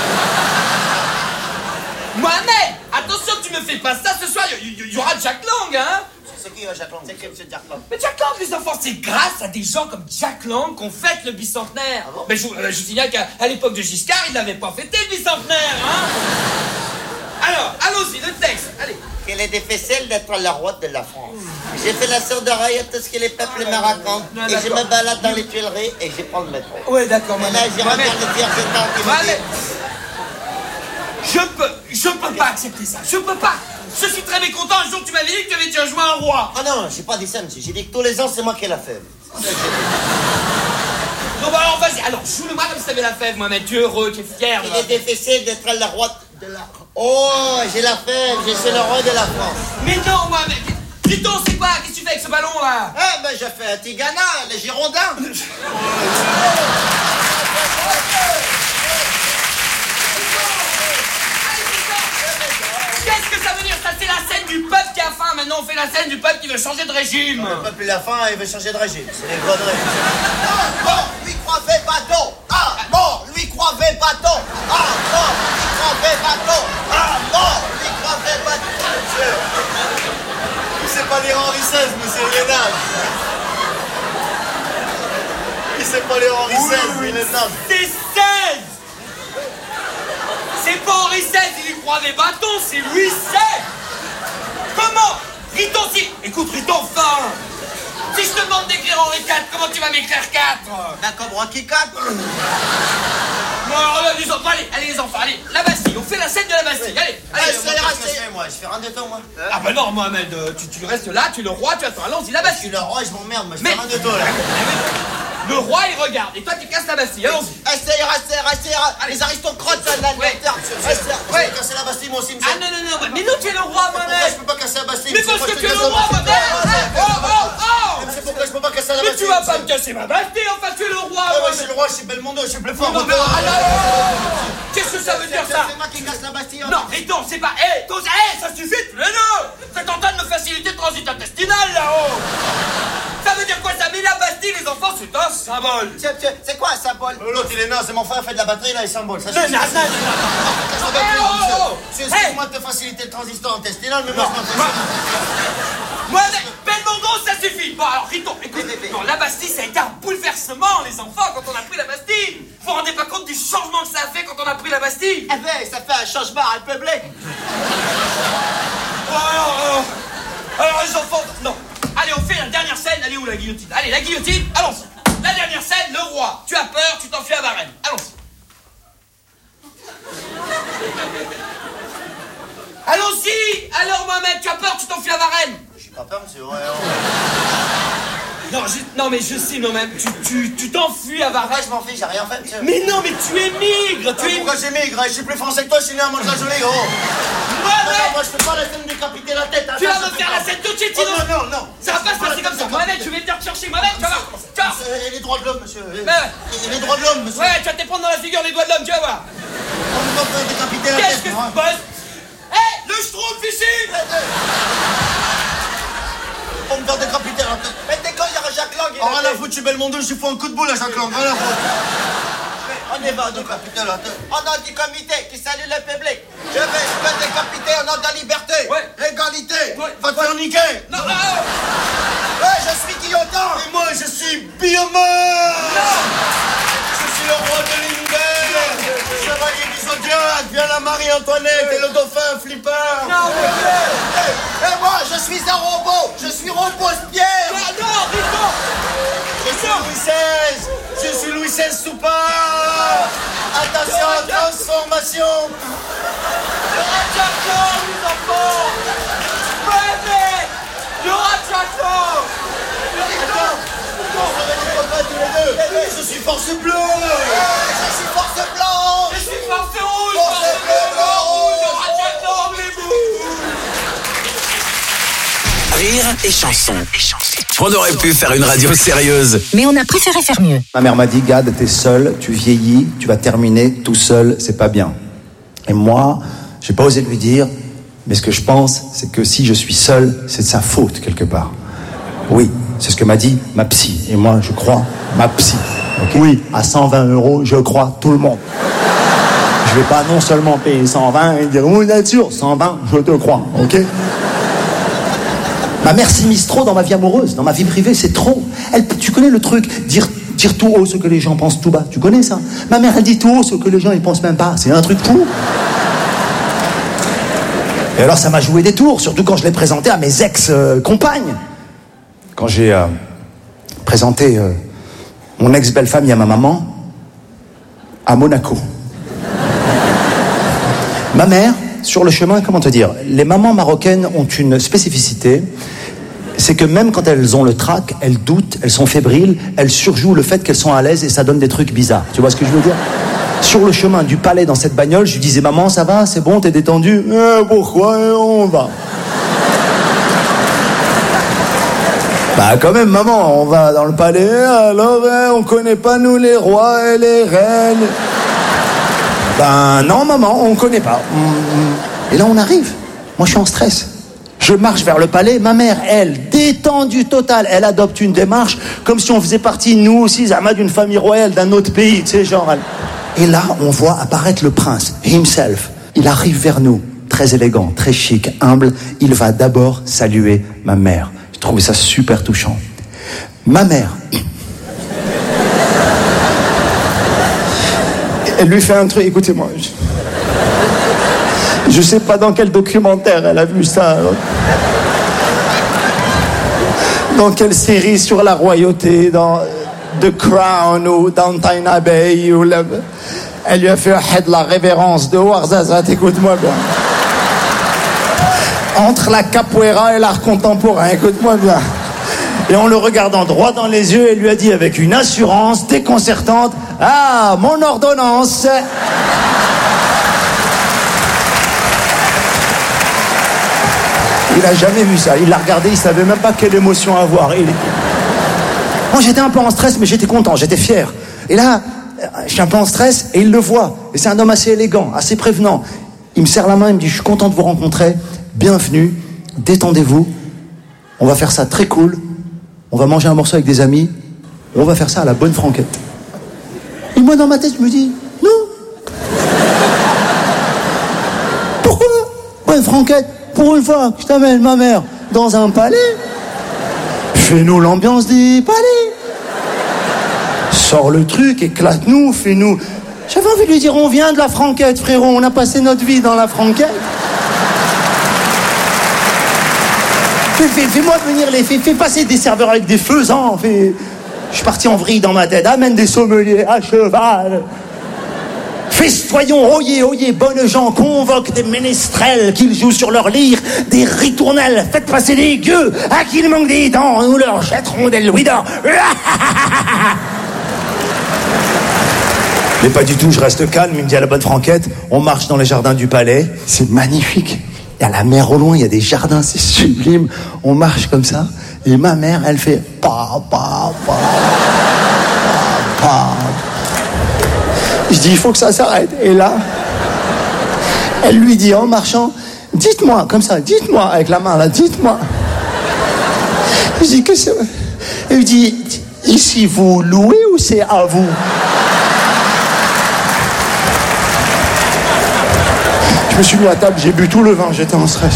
S14: Mohamed, attention, tu me fais pas ça ce soir, il y, y- y aura Jack Lang, hein?
S15: C'est qui, euh, Jack Lang? C'est qui, monsieur Jack Lang?
S14: Mais Jack Lang, les enfants, c'est grâce à des gens comme Jack Lang qu'on fête le bicentenaire.
S15: Ah bon?
S14: Mais je, vous- euh, je vous signale qu'à à l'époque de Giscard, il n'avait pas fêté le bicentenaire, hein? Alors, allons-y, le texte, allez.
S15: Quel est difficile d'être la roi de la France. J'ai fait la sourde oreille à tout ce que les peuples me racontent.
S14: non,
S15: Et je
S14: d'accord.
S15: me balade dans les Tuileries et je prends le métro.
S14: Ouais, d'accord,
S15: Et là, j'ai
S14: Mohamed.
S15: regardé le tiers état qui me
S14: Mohamed.
S15: dit...
S14: Je peux, je peux pas accepter ça, je peux pas. Je suis très mécontent, un jour tu m'avais dit que tu avais déjà joué un roi.
S15: Ah non, j'ai pas dit ça, monsieur. J'ai dit que tous les ans, c'est moi qui ai la fève.
S14: Non, bah alors vas-y, alors joue-le-moi comme si t'avais la fève, Mohamed. Tu es heureux, tu es fier.
S15: Il est difficile d'être la roi de la... Oh, j'ai la fève, je suis le roi de la France.
S14: Mais non, Mohamed. Riton, c'est quoi? Qu'est-ce que tu fais avec ce ballon là?
S15: Eh ben, j'ai fait un Tigana, les Girondins.
S14: Qu'est-ce que ça veut dire? Ça, c'est la scène du peuple qui a faim. Maintenant, on fait la scène du peuple qui veut changer de régime.
S15: Le peuple, il a faim, il veut changer de régime. C'est des conneries. Ah, bon, lui croivait bateau. Ah, bon, lui croivait bateau. Ah, bon, lui croivait bateau. Ah, bon, lui croivait bateau. Monsieur, il sait pas lire Henri seize, monsieur Lénard. Il sait pas lire Henri seize, il est naze.
S14: C'est seize. C'est pas Henri seize, il lui croit des bâtons, c'est Louis seize. Comment? Riton, si... Écoute, Riton, enfin. Si je te demande d'écrire Henri quatre, comment tu vas m'écrire quatre?
S15: Ben, comme Rocky quatre.
S14: Bon, alors là, les enfants, allez, allez, les enfants, allez. La Bastille, on fait la scène de la Bastille, allez.
S15: Allez,
S14: allez,
S15: je
S14: on
S15: vais
S14: va-
S15: rester, moi. Je fais rien de temps, moi.
S14: Ah bah non, Mohamed, euh, tu, tu restes là, tu es le roi, tu attends, allons-y, la
S15: Je
S14: Bastille.
S15: suis le roi, je m'emmerde, moi. Je
S14: Mais-
S15: fais rien de temps, là.
S14: Le roi, il regarde, et toi, tu casses la Bastille, allons-y.
S15: Restez, restez, restez,
S14: Allez.
S15: les aristocrates, là, là,
S14: Ouais.
S15: là, monsieur, restez. Je
S14: Ouais.
S15: vais casser la Bastille, moi aussi, monsieur.
S14: Ah non, non, non, mais nous, tu es le roi,
S15: Pourquoi je
S14: Mohamed.
S15: peux pas casser la Bastille?
S14: Mais
S15: monsieur,
S14: parce
S15: moi,
S14: que
S15: je
S14: tu es
S15: te
S14: le
S15: casse
S14: roi,
S15: la
S14: Mohamed.
S15: Bastille.
S14: Oh, oh, oh.
S15: Mais c'est pourquoi je peux pas casser la
S14: Mais
S15: Bastille?
S14: tu vas pas
S15: monsieur.
S14: me casser ma Bastille, enfin, tu es le roi,
S15: Ah ouais, je
S14: Mohamed.
S15: suis le roi, je suis Belmondo, je suis plus fort.
S14: Non, mais ah, là, là, là. Qu'est-ce que ça veut dire, ça?
S15: C'est moi qui casse la Bastille.
S14: Non, Riton, c'est pas... Hé, hey, hey, ça suffit, tous les deux. Vous êtes en train de me faciliter le transit intestinal, là-haut. Ça veut dire quoi, ça? Mais la Bastille, les enfants, c'est un symbole.
S15: Tiens, tiens, c'est quoi un symbole? L'autre, il est naze, c'est mon frère fait de la batterie, là, il symbole. Ça
S14: Non, non,
S15: suffit.
S14: non, non, non. Hey, oh, oh, oh.
S15: Monsieur, excuse-moi de te faciliter le transistor intestinal, mais moi, je m'en fais.
S14: Moi, Belmondo, ça suffit. Bon, alors, Riton, écoute, non, la Bastille, ça a été un bouleversement, les enfants, quand on a pris la Bastille. Vous vous rendez pas compte du changement que ça a fait quand on a pris la Bastille?
S15: Eh ben, ça fait un changement république.
S14: Bon, alors, alors, alors, les enfants, non. Allez, on fait la dernière scène. Allez, où la guillotine? Allez, la guillotine, allons-y. La dernière scène, le roi. Tu as peur, tu t'enfuis à Varennes. Allons-y. Allons-y. Alors, Mohamed, tu as peur, tu t'enfuis à Varennes.
S15: J'ai pas peur, monsieur. Ouais,
S14: Non, je- non, mais je sais, non, même, tu, tu, tu t'enfuis à Varennes.
S15: je m'en fiche, j'ai rien fait, monsieur.
S14: Mais non, mais tu émigres, tu
S15: Ah,
S14: es...
S15: pourquoi j'émigre? Je suis plus français que toi, je suis né à Mantes-la-Jolie, gros.
S14: Mohamed,
S15: Moi, je peux pas la scène décapiter la tête. hein,
S14: tu
S15: ça,
S14: vas
S15: ça
S14: me
S15: fait
S14: faire
S15: pas.
S14: la scène tout de suite,
S15: Oh,
S14: sinon...
S15: non, non, non.
S14: Ça va pas se passer comme ça. Mohamed, je vais venir te chercher. Mohamed, tu vas voir. Tu vas voir.
S15: Euh, Les droits de l'homme, monsieur.
S14: Mais ouais.
S15: Les droits de l'homme, monsieur.
S14: Ouais, tu vas te prendre dans la figure les doigts de l'homme, tu vas voir.
S15: On ne peut pas décapiter la
S14: Qu'est-ce
S15: tête.
S14: que
S15: moi.
S14: tu bosses? Hé, le schtroumpf ici.
S15: On me fait décapiter la tête. Mais t'es con, il y aura Jacques Lang, il
S7: Oh,
S15: a
S7: rien à
S15: dit.
S7: foutre, je suis Belmondo, je suis fou un coup de boule à Jacques Lang, rien à foutre.
S15: On y va, décapiter là. Au nom du comité qui salue le public, je vais me décapiter au nom de la liberté, l'égalité.
S7: Va te faire niquer.
S15: Non, non. Ouais, je suis guillotin.
S7: Et moi, je suis Biomar. Je suis le roi de l'univers. Chevalier du Zodiac, viens la Marie-Antoinette et le dauphin Flipper.
S15: Non, mais et moi, je suis un robot. Je suis Robespierre.
S14: Non, non, Rico.
S7: Je suis Louis seize. Je suis Louis seize Soupard. Attention, transformation.
S14: Le Ratchakor, les enfants. Venez. Le Ratchakor.
S7: Je suis force bleue.
S15: Je suis force blanche.
S14: Je suis force rouge.
S15: Force bleue, rouge.
S14: Le Ratchakor, mais vous.
S9: Rire et chanson. On aurait pu faire une radio sérieuse.
S2: Mais on a préféré faire mieux.
S16: Ma mère m'a dit, Gad, t'es seul, tu vieillis, tu vas terminer tout seul, c'est pas bien. Et moi, j'ai pas osé lui dire, mais ce que je pense, c'est que si je suis seul, c'est de sa faute quelque part. Oui, c'est ce que m'a dit ma psy. Et moi, je crois ma psy. Okay. Oui, à cent vingt euros, je crois tout le monde. Je vais pas non seulement payer cent vingt et dire, oui, nature, cent vingt, je te crois, ok? Ma mère s'immisce trop dans ma vie amoureuse, dans ma vie privée, c'est trop. Elle, tu connais le truc, dire, dire tout haut ce que les gens pensent tout bas, tu connais ça? Ma mère, elle dit tout haut ce que les gens ils pensent même pas, c'est un truc fou. Et alors ça m'a joué des tours, surtout quand je l'ai présenté à mes ex-compagnes. Quand j'ai euh, présenté euh, mon ex-belle-famille à ma maman, à Monaco. Ma mère, sur le chemin, comment te dire, les mamans marocaines ont une spécificité, c'est que même quand elles ont le trac, elles doutent, elles sont fébriles, elles surjouent le fait qu'elles sont à l'aise et ça donne des trucs bizarres. Tu vois ce que je veux dire? Sur le chemin du palais dans cette bagnole, je lui disais, maman, ça va, c'est bon, t'es détendu? Eh, pourquoi on va? Bah quand même, maman, on va dans le palais, alors hein, on connaît pas nous les rois et les reines. Ben non, maman, on connaît pas. Et là, on arrive. Moi, je suis en stress. Je marche vers le palais. Ma mère, elle, détendue totale, elle adopte une démarche comme si on faisait partie, nous aussi, Zama, d'une famille royale d'un autre pays, tu sais, genre... Elle... Et là, on voit apparaître le prince, himself. Il arrive vers nous, très élégant, très chic, humble. Il va d'abord saluer ma mère. J'ai trouvé ça super touchant. Ma mère... Elle lui fait un truc, écoutez-moi... Je... Je sais pas dans quel documentaire elle a vu ça. Dans quelle série sur la royauté, dans The Crown ou Downton Abbey. Ou la... Elle lui a fait la révérence de Ouarzazat, écoute-moi bien. Entre la capoeira et l'art contemporain, écoute-moi bien. Et en le regardant droit dans les yeux, elle lui a dit avec une assurance déconcertante, « Ah, mon ordonnance !» Il a jamais vu ça. Il l'a regardé, il savait même pas quelle émotion avoir. Il... Moi, j'étais un peu en stress, mais j'étais content, j'étais fier. Et là, je suis un peu en stress, et il le voit. Et c'est un homme assez élégant, assez prévenant. Il me serre la main, il me dit, je suis content de vous rencontrer. Bienvenue, détendez-vous. On va faire ça très cool. On va manger un morceau avec des amis. Et on va faire ça à la bonne franquette. Et moi, dans ma tête, je me dis, non. Pourquoi? Bonne franquette. Pour une fois que je t'amène ma mère dans un palais, fais-nous l'ambiance des palais. Sors le truc, éclate-nous, fais-nous... J'avais envie de lui dire, on vient de la franquette, frérot, on a passé notre vie dans la franquette. Fais, fais, fais-moi venir les... Fais, fais passer des serveurs avec des faisans, fais... Je suis parti en vrille dans ma tête, amène des sommeliers à cheval. Festoyons, oyez, oyez, bonnes gens, convoque des ménestrels qu'ils jouent sur leur lyre, des ritournelles, faites passer des gueux, à qui il manque des dents, nous leur jetterons des louis d'or. Mais pas du tout, je reste calme, il me dit à la bonne franquette, on marche dans les jardins du palais, c'est magnifique. Il y a la mer au loin, il y a des jardins, c'est sublime. On marche comme ça, et ma mère, elle fait pa, pa, pa, pa, pa. Je dis, il faut que ça s'arrête. Et là, elle lui dit en marchant, dites-moi, comme ça, dites-moi, avec la main là, dites-moi. Je dis, qu'est-ce que Il lui dit, ici vous louez ou c'est à vous? Je me suis mis à table, j'ai bu tout le vin, j'étais en stress.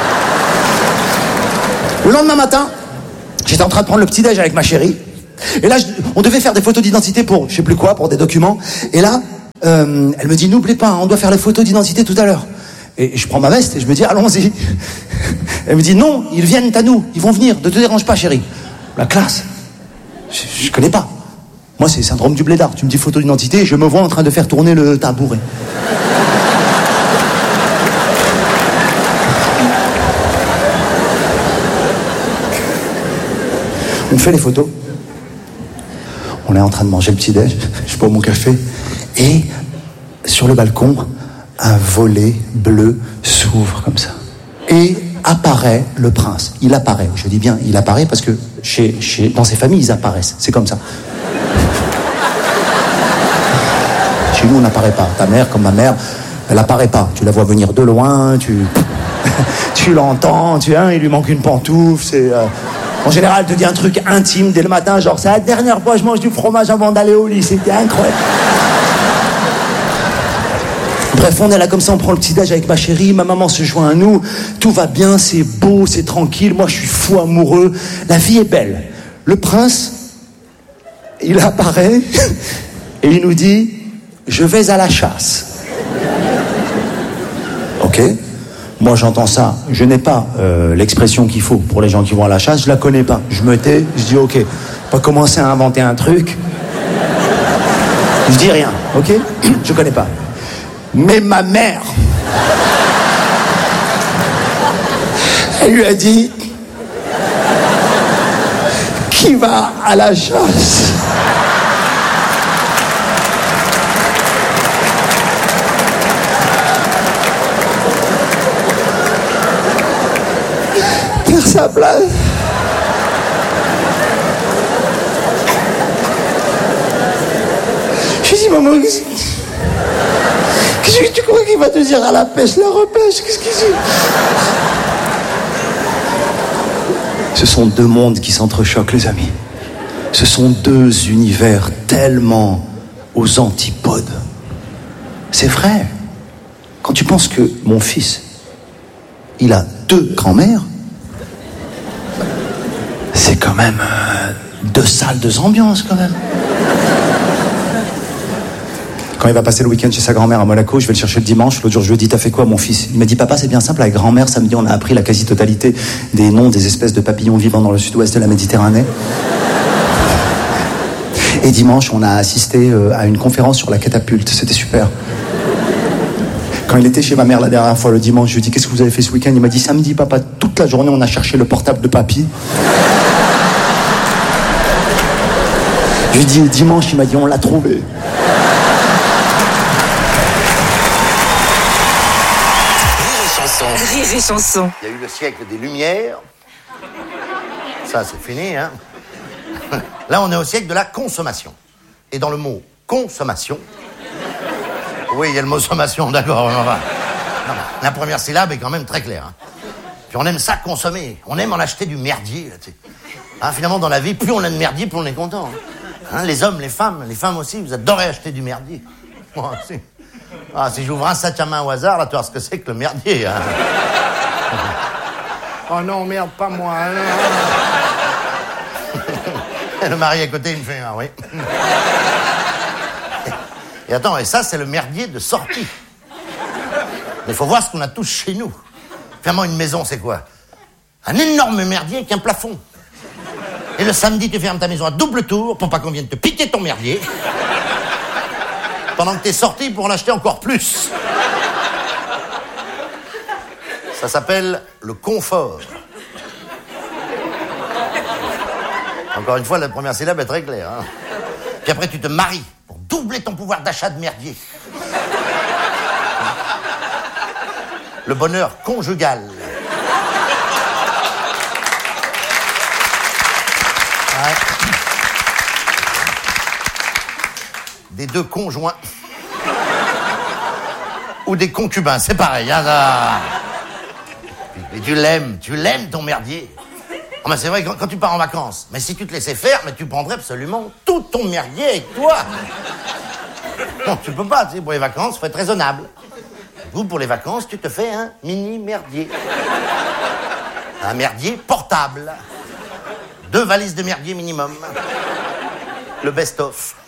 S16: Le lendemain matin, j'étais en train de prendre le petit-déj avec ma chérie. Et là, je, on devait faire des photos d'identité pour, je sais plus quoi, pour des documents. Et là, euh, elle me dit, n'oubliez pas, on doit faire les photos d'identité tout à l'heure. Et je prends ma veste et je me dis, allons-y. Elle me dit, non, ils viennent à nous, ils vont venir, ne te dérange pas, chérie. La classe, je, je connais pas. Moi, c'est syndrome du blédard. Tu me dis photo d'identité et je me vois en train de faire tourner le tabouret. On fait les photos. On est en train de manger le petit-déj. Je bois mon café. Et sur le balcon, un volet bleu s'ouvre comme ça. Et apparaît le prince. Il apparaît. Je dis bien, il apparaît parce que chez, chez, dans ces familles, ils apparaissent. C'est comme ça. Chez nous, on n'apparaît pas. Ta mère, comme ma mère, elle apparaît pas. Tu la vois venir de loin, tu, tu l'entends, tu hein, il lui manque une pantoufle. C'est... Euh... En général, elle te dit un truc intime dès le matin, genre c'est la dernière fois que je mange du fromage avant d'aller au lit, c'était incroyable. Bref, on est là comme ça, on prend le petit-déj avec ma chérie, ma maman se joint à nous, tout va bien, c'est beau, c'est tranquille, moi je suis fou amoureux, la vie est belle. Le prince, il apparaît et il nous dit, je vais à la chasse. Ok ? Moi, j'entends ça. Je n'ai pas euh, l'expression qu'il faut pour les gens qui vont à la chasse. Je la connais pas. Je me tais. Je dis OK. Pas commencer à inventer un truc. Je dis rien. OK. Je connais pas. Mais ma mère, elle lui a dit qui va à la chasse. Sa place. Je lui dis, maman, qu'est-ce que tu crois qu'il va te dire à la pêche, la repêche? Qu'est-ce qu'il dit? Ce sont deux mondes qui s'entrechoquent, les amis. Ce sont deux univers tellement aux antipodes. C'est vrai. Quand tu penses que mon fils, il a deux grands-mères, c'est quand même euh, deux salles, deux ambiances quand même. Quand il va passer le week-end chez sa grand-mère à Monaco, je vais le chercher le dimanche. L'autre jour, je lui ai dit, t'as fait quoi, mon fils? Il m'a dit, papa, c'est bien simple, avec grand-mère, samedi, on a appris la quasi-totalité des noms des espèces de papillons vivant dans le sud-ouest de la Méditerranée. Et dimanche, on a assisté euh, à une conférence sur la catapulte. C'était super. Quand il était chez ma mère la dernière fois, le dimanche, je lui ai dit, qu'est-ce que vous avez fait ce week-end? Il m'a dit, samedi, papa, toute la journée, on a cherché le portable de papy. Je lui ai dit, dimanche, il m'a dit, on l'a trouvé.
S2: Rire et chanson.
S15: Il y a eu le siècle des Lumières. Ça, c'est fini, hein. Là, on est au siècle de la consommation. Et dans le mot consommation... Oui, il y a le mot sommation, d'accord. Non, la première syllabe est quand même très claire. Hein. Puis on aime ça consommer. On aime en acheter du merdier. Là, hein, finalement, dans la vie, plus on a de merdier, plus on est content. Hein. Hein, les hommes, les femmes, les femmes aussi, vous adorez acheter du merdier. Moi aussi. Ah, si j'ouvre un sac à main au hasard, là, tu vois ce que c'est que le merdier. Hein. Oh non, merde, pas moi. Hein. Et le mari à côté, il me fait, ah oui. Et attends, et ça, c'est le merdier de sortie. Mais il faut voir ce qu'on a tous chez nous. Finalement, une maison, c'est quoi? Un énorme merdier avec un plafond. Et le samedi, tu fermes ta maison à double tour pour pas qu'on vienne te piquer ton merdier. Pendant que t'es sorti pour en acheter encore plus. Ça s'appelle le confort. Encore une fois, la première syllabe est très claire. Hein. Puis après, tu te maries pour doubler ton pouvoir d'achat de merdier. Le bonheur conjugal. Ouais. Des deux conjoints. Ou des concubins, c'est pareil. Hein, ça... Et tu l'aimes, tu l'aimes ton merdier.
S17: Oh, mais c'est vrai, quand, quand tu pars en vacances, mais si tu te laissais faire, mais tu prendrais absolument tout ton merdier avec toi. Non, tu peux pas, tu sais, pour les vacances, faut être raisonnable. Vous, pour les vacances, tu te fais un mini merdier. Un merdier portable. Deux valises de merdier minimum. Le best-of.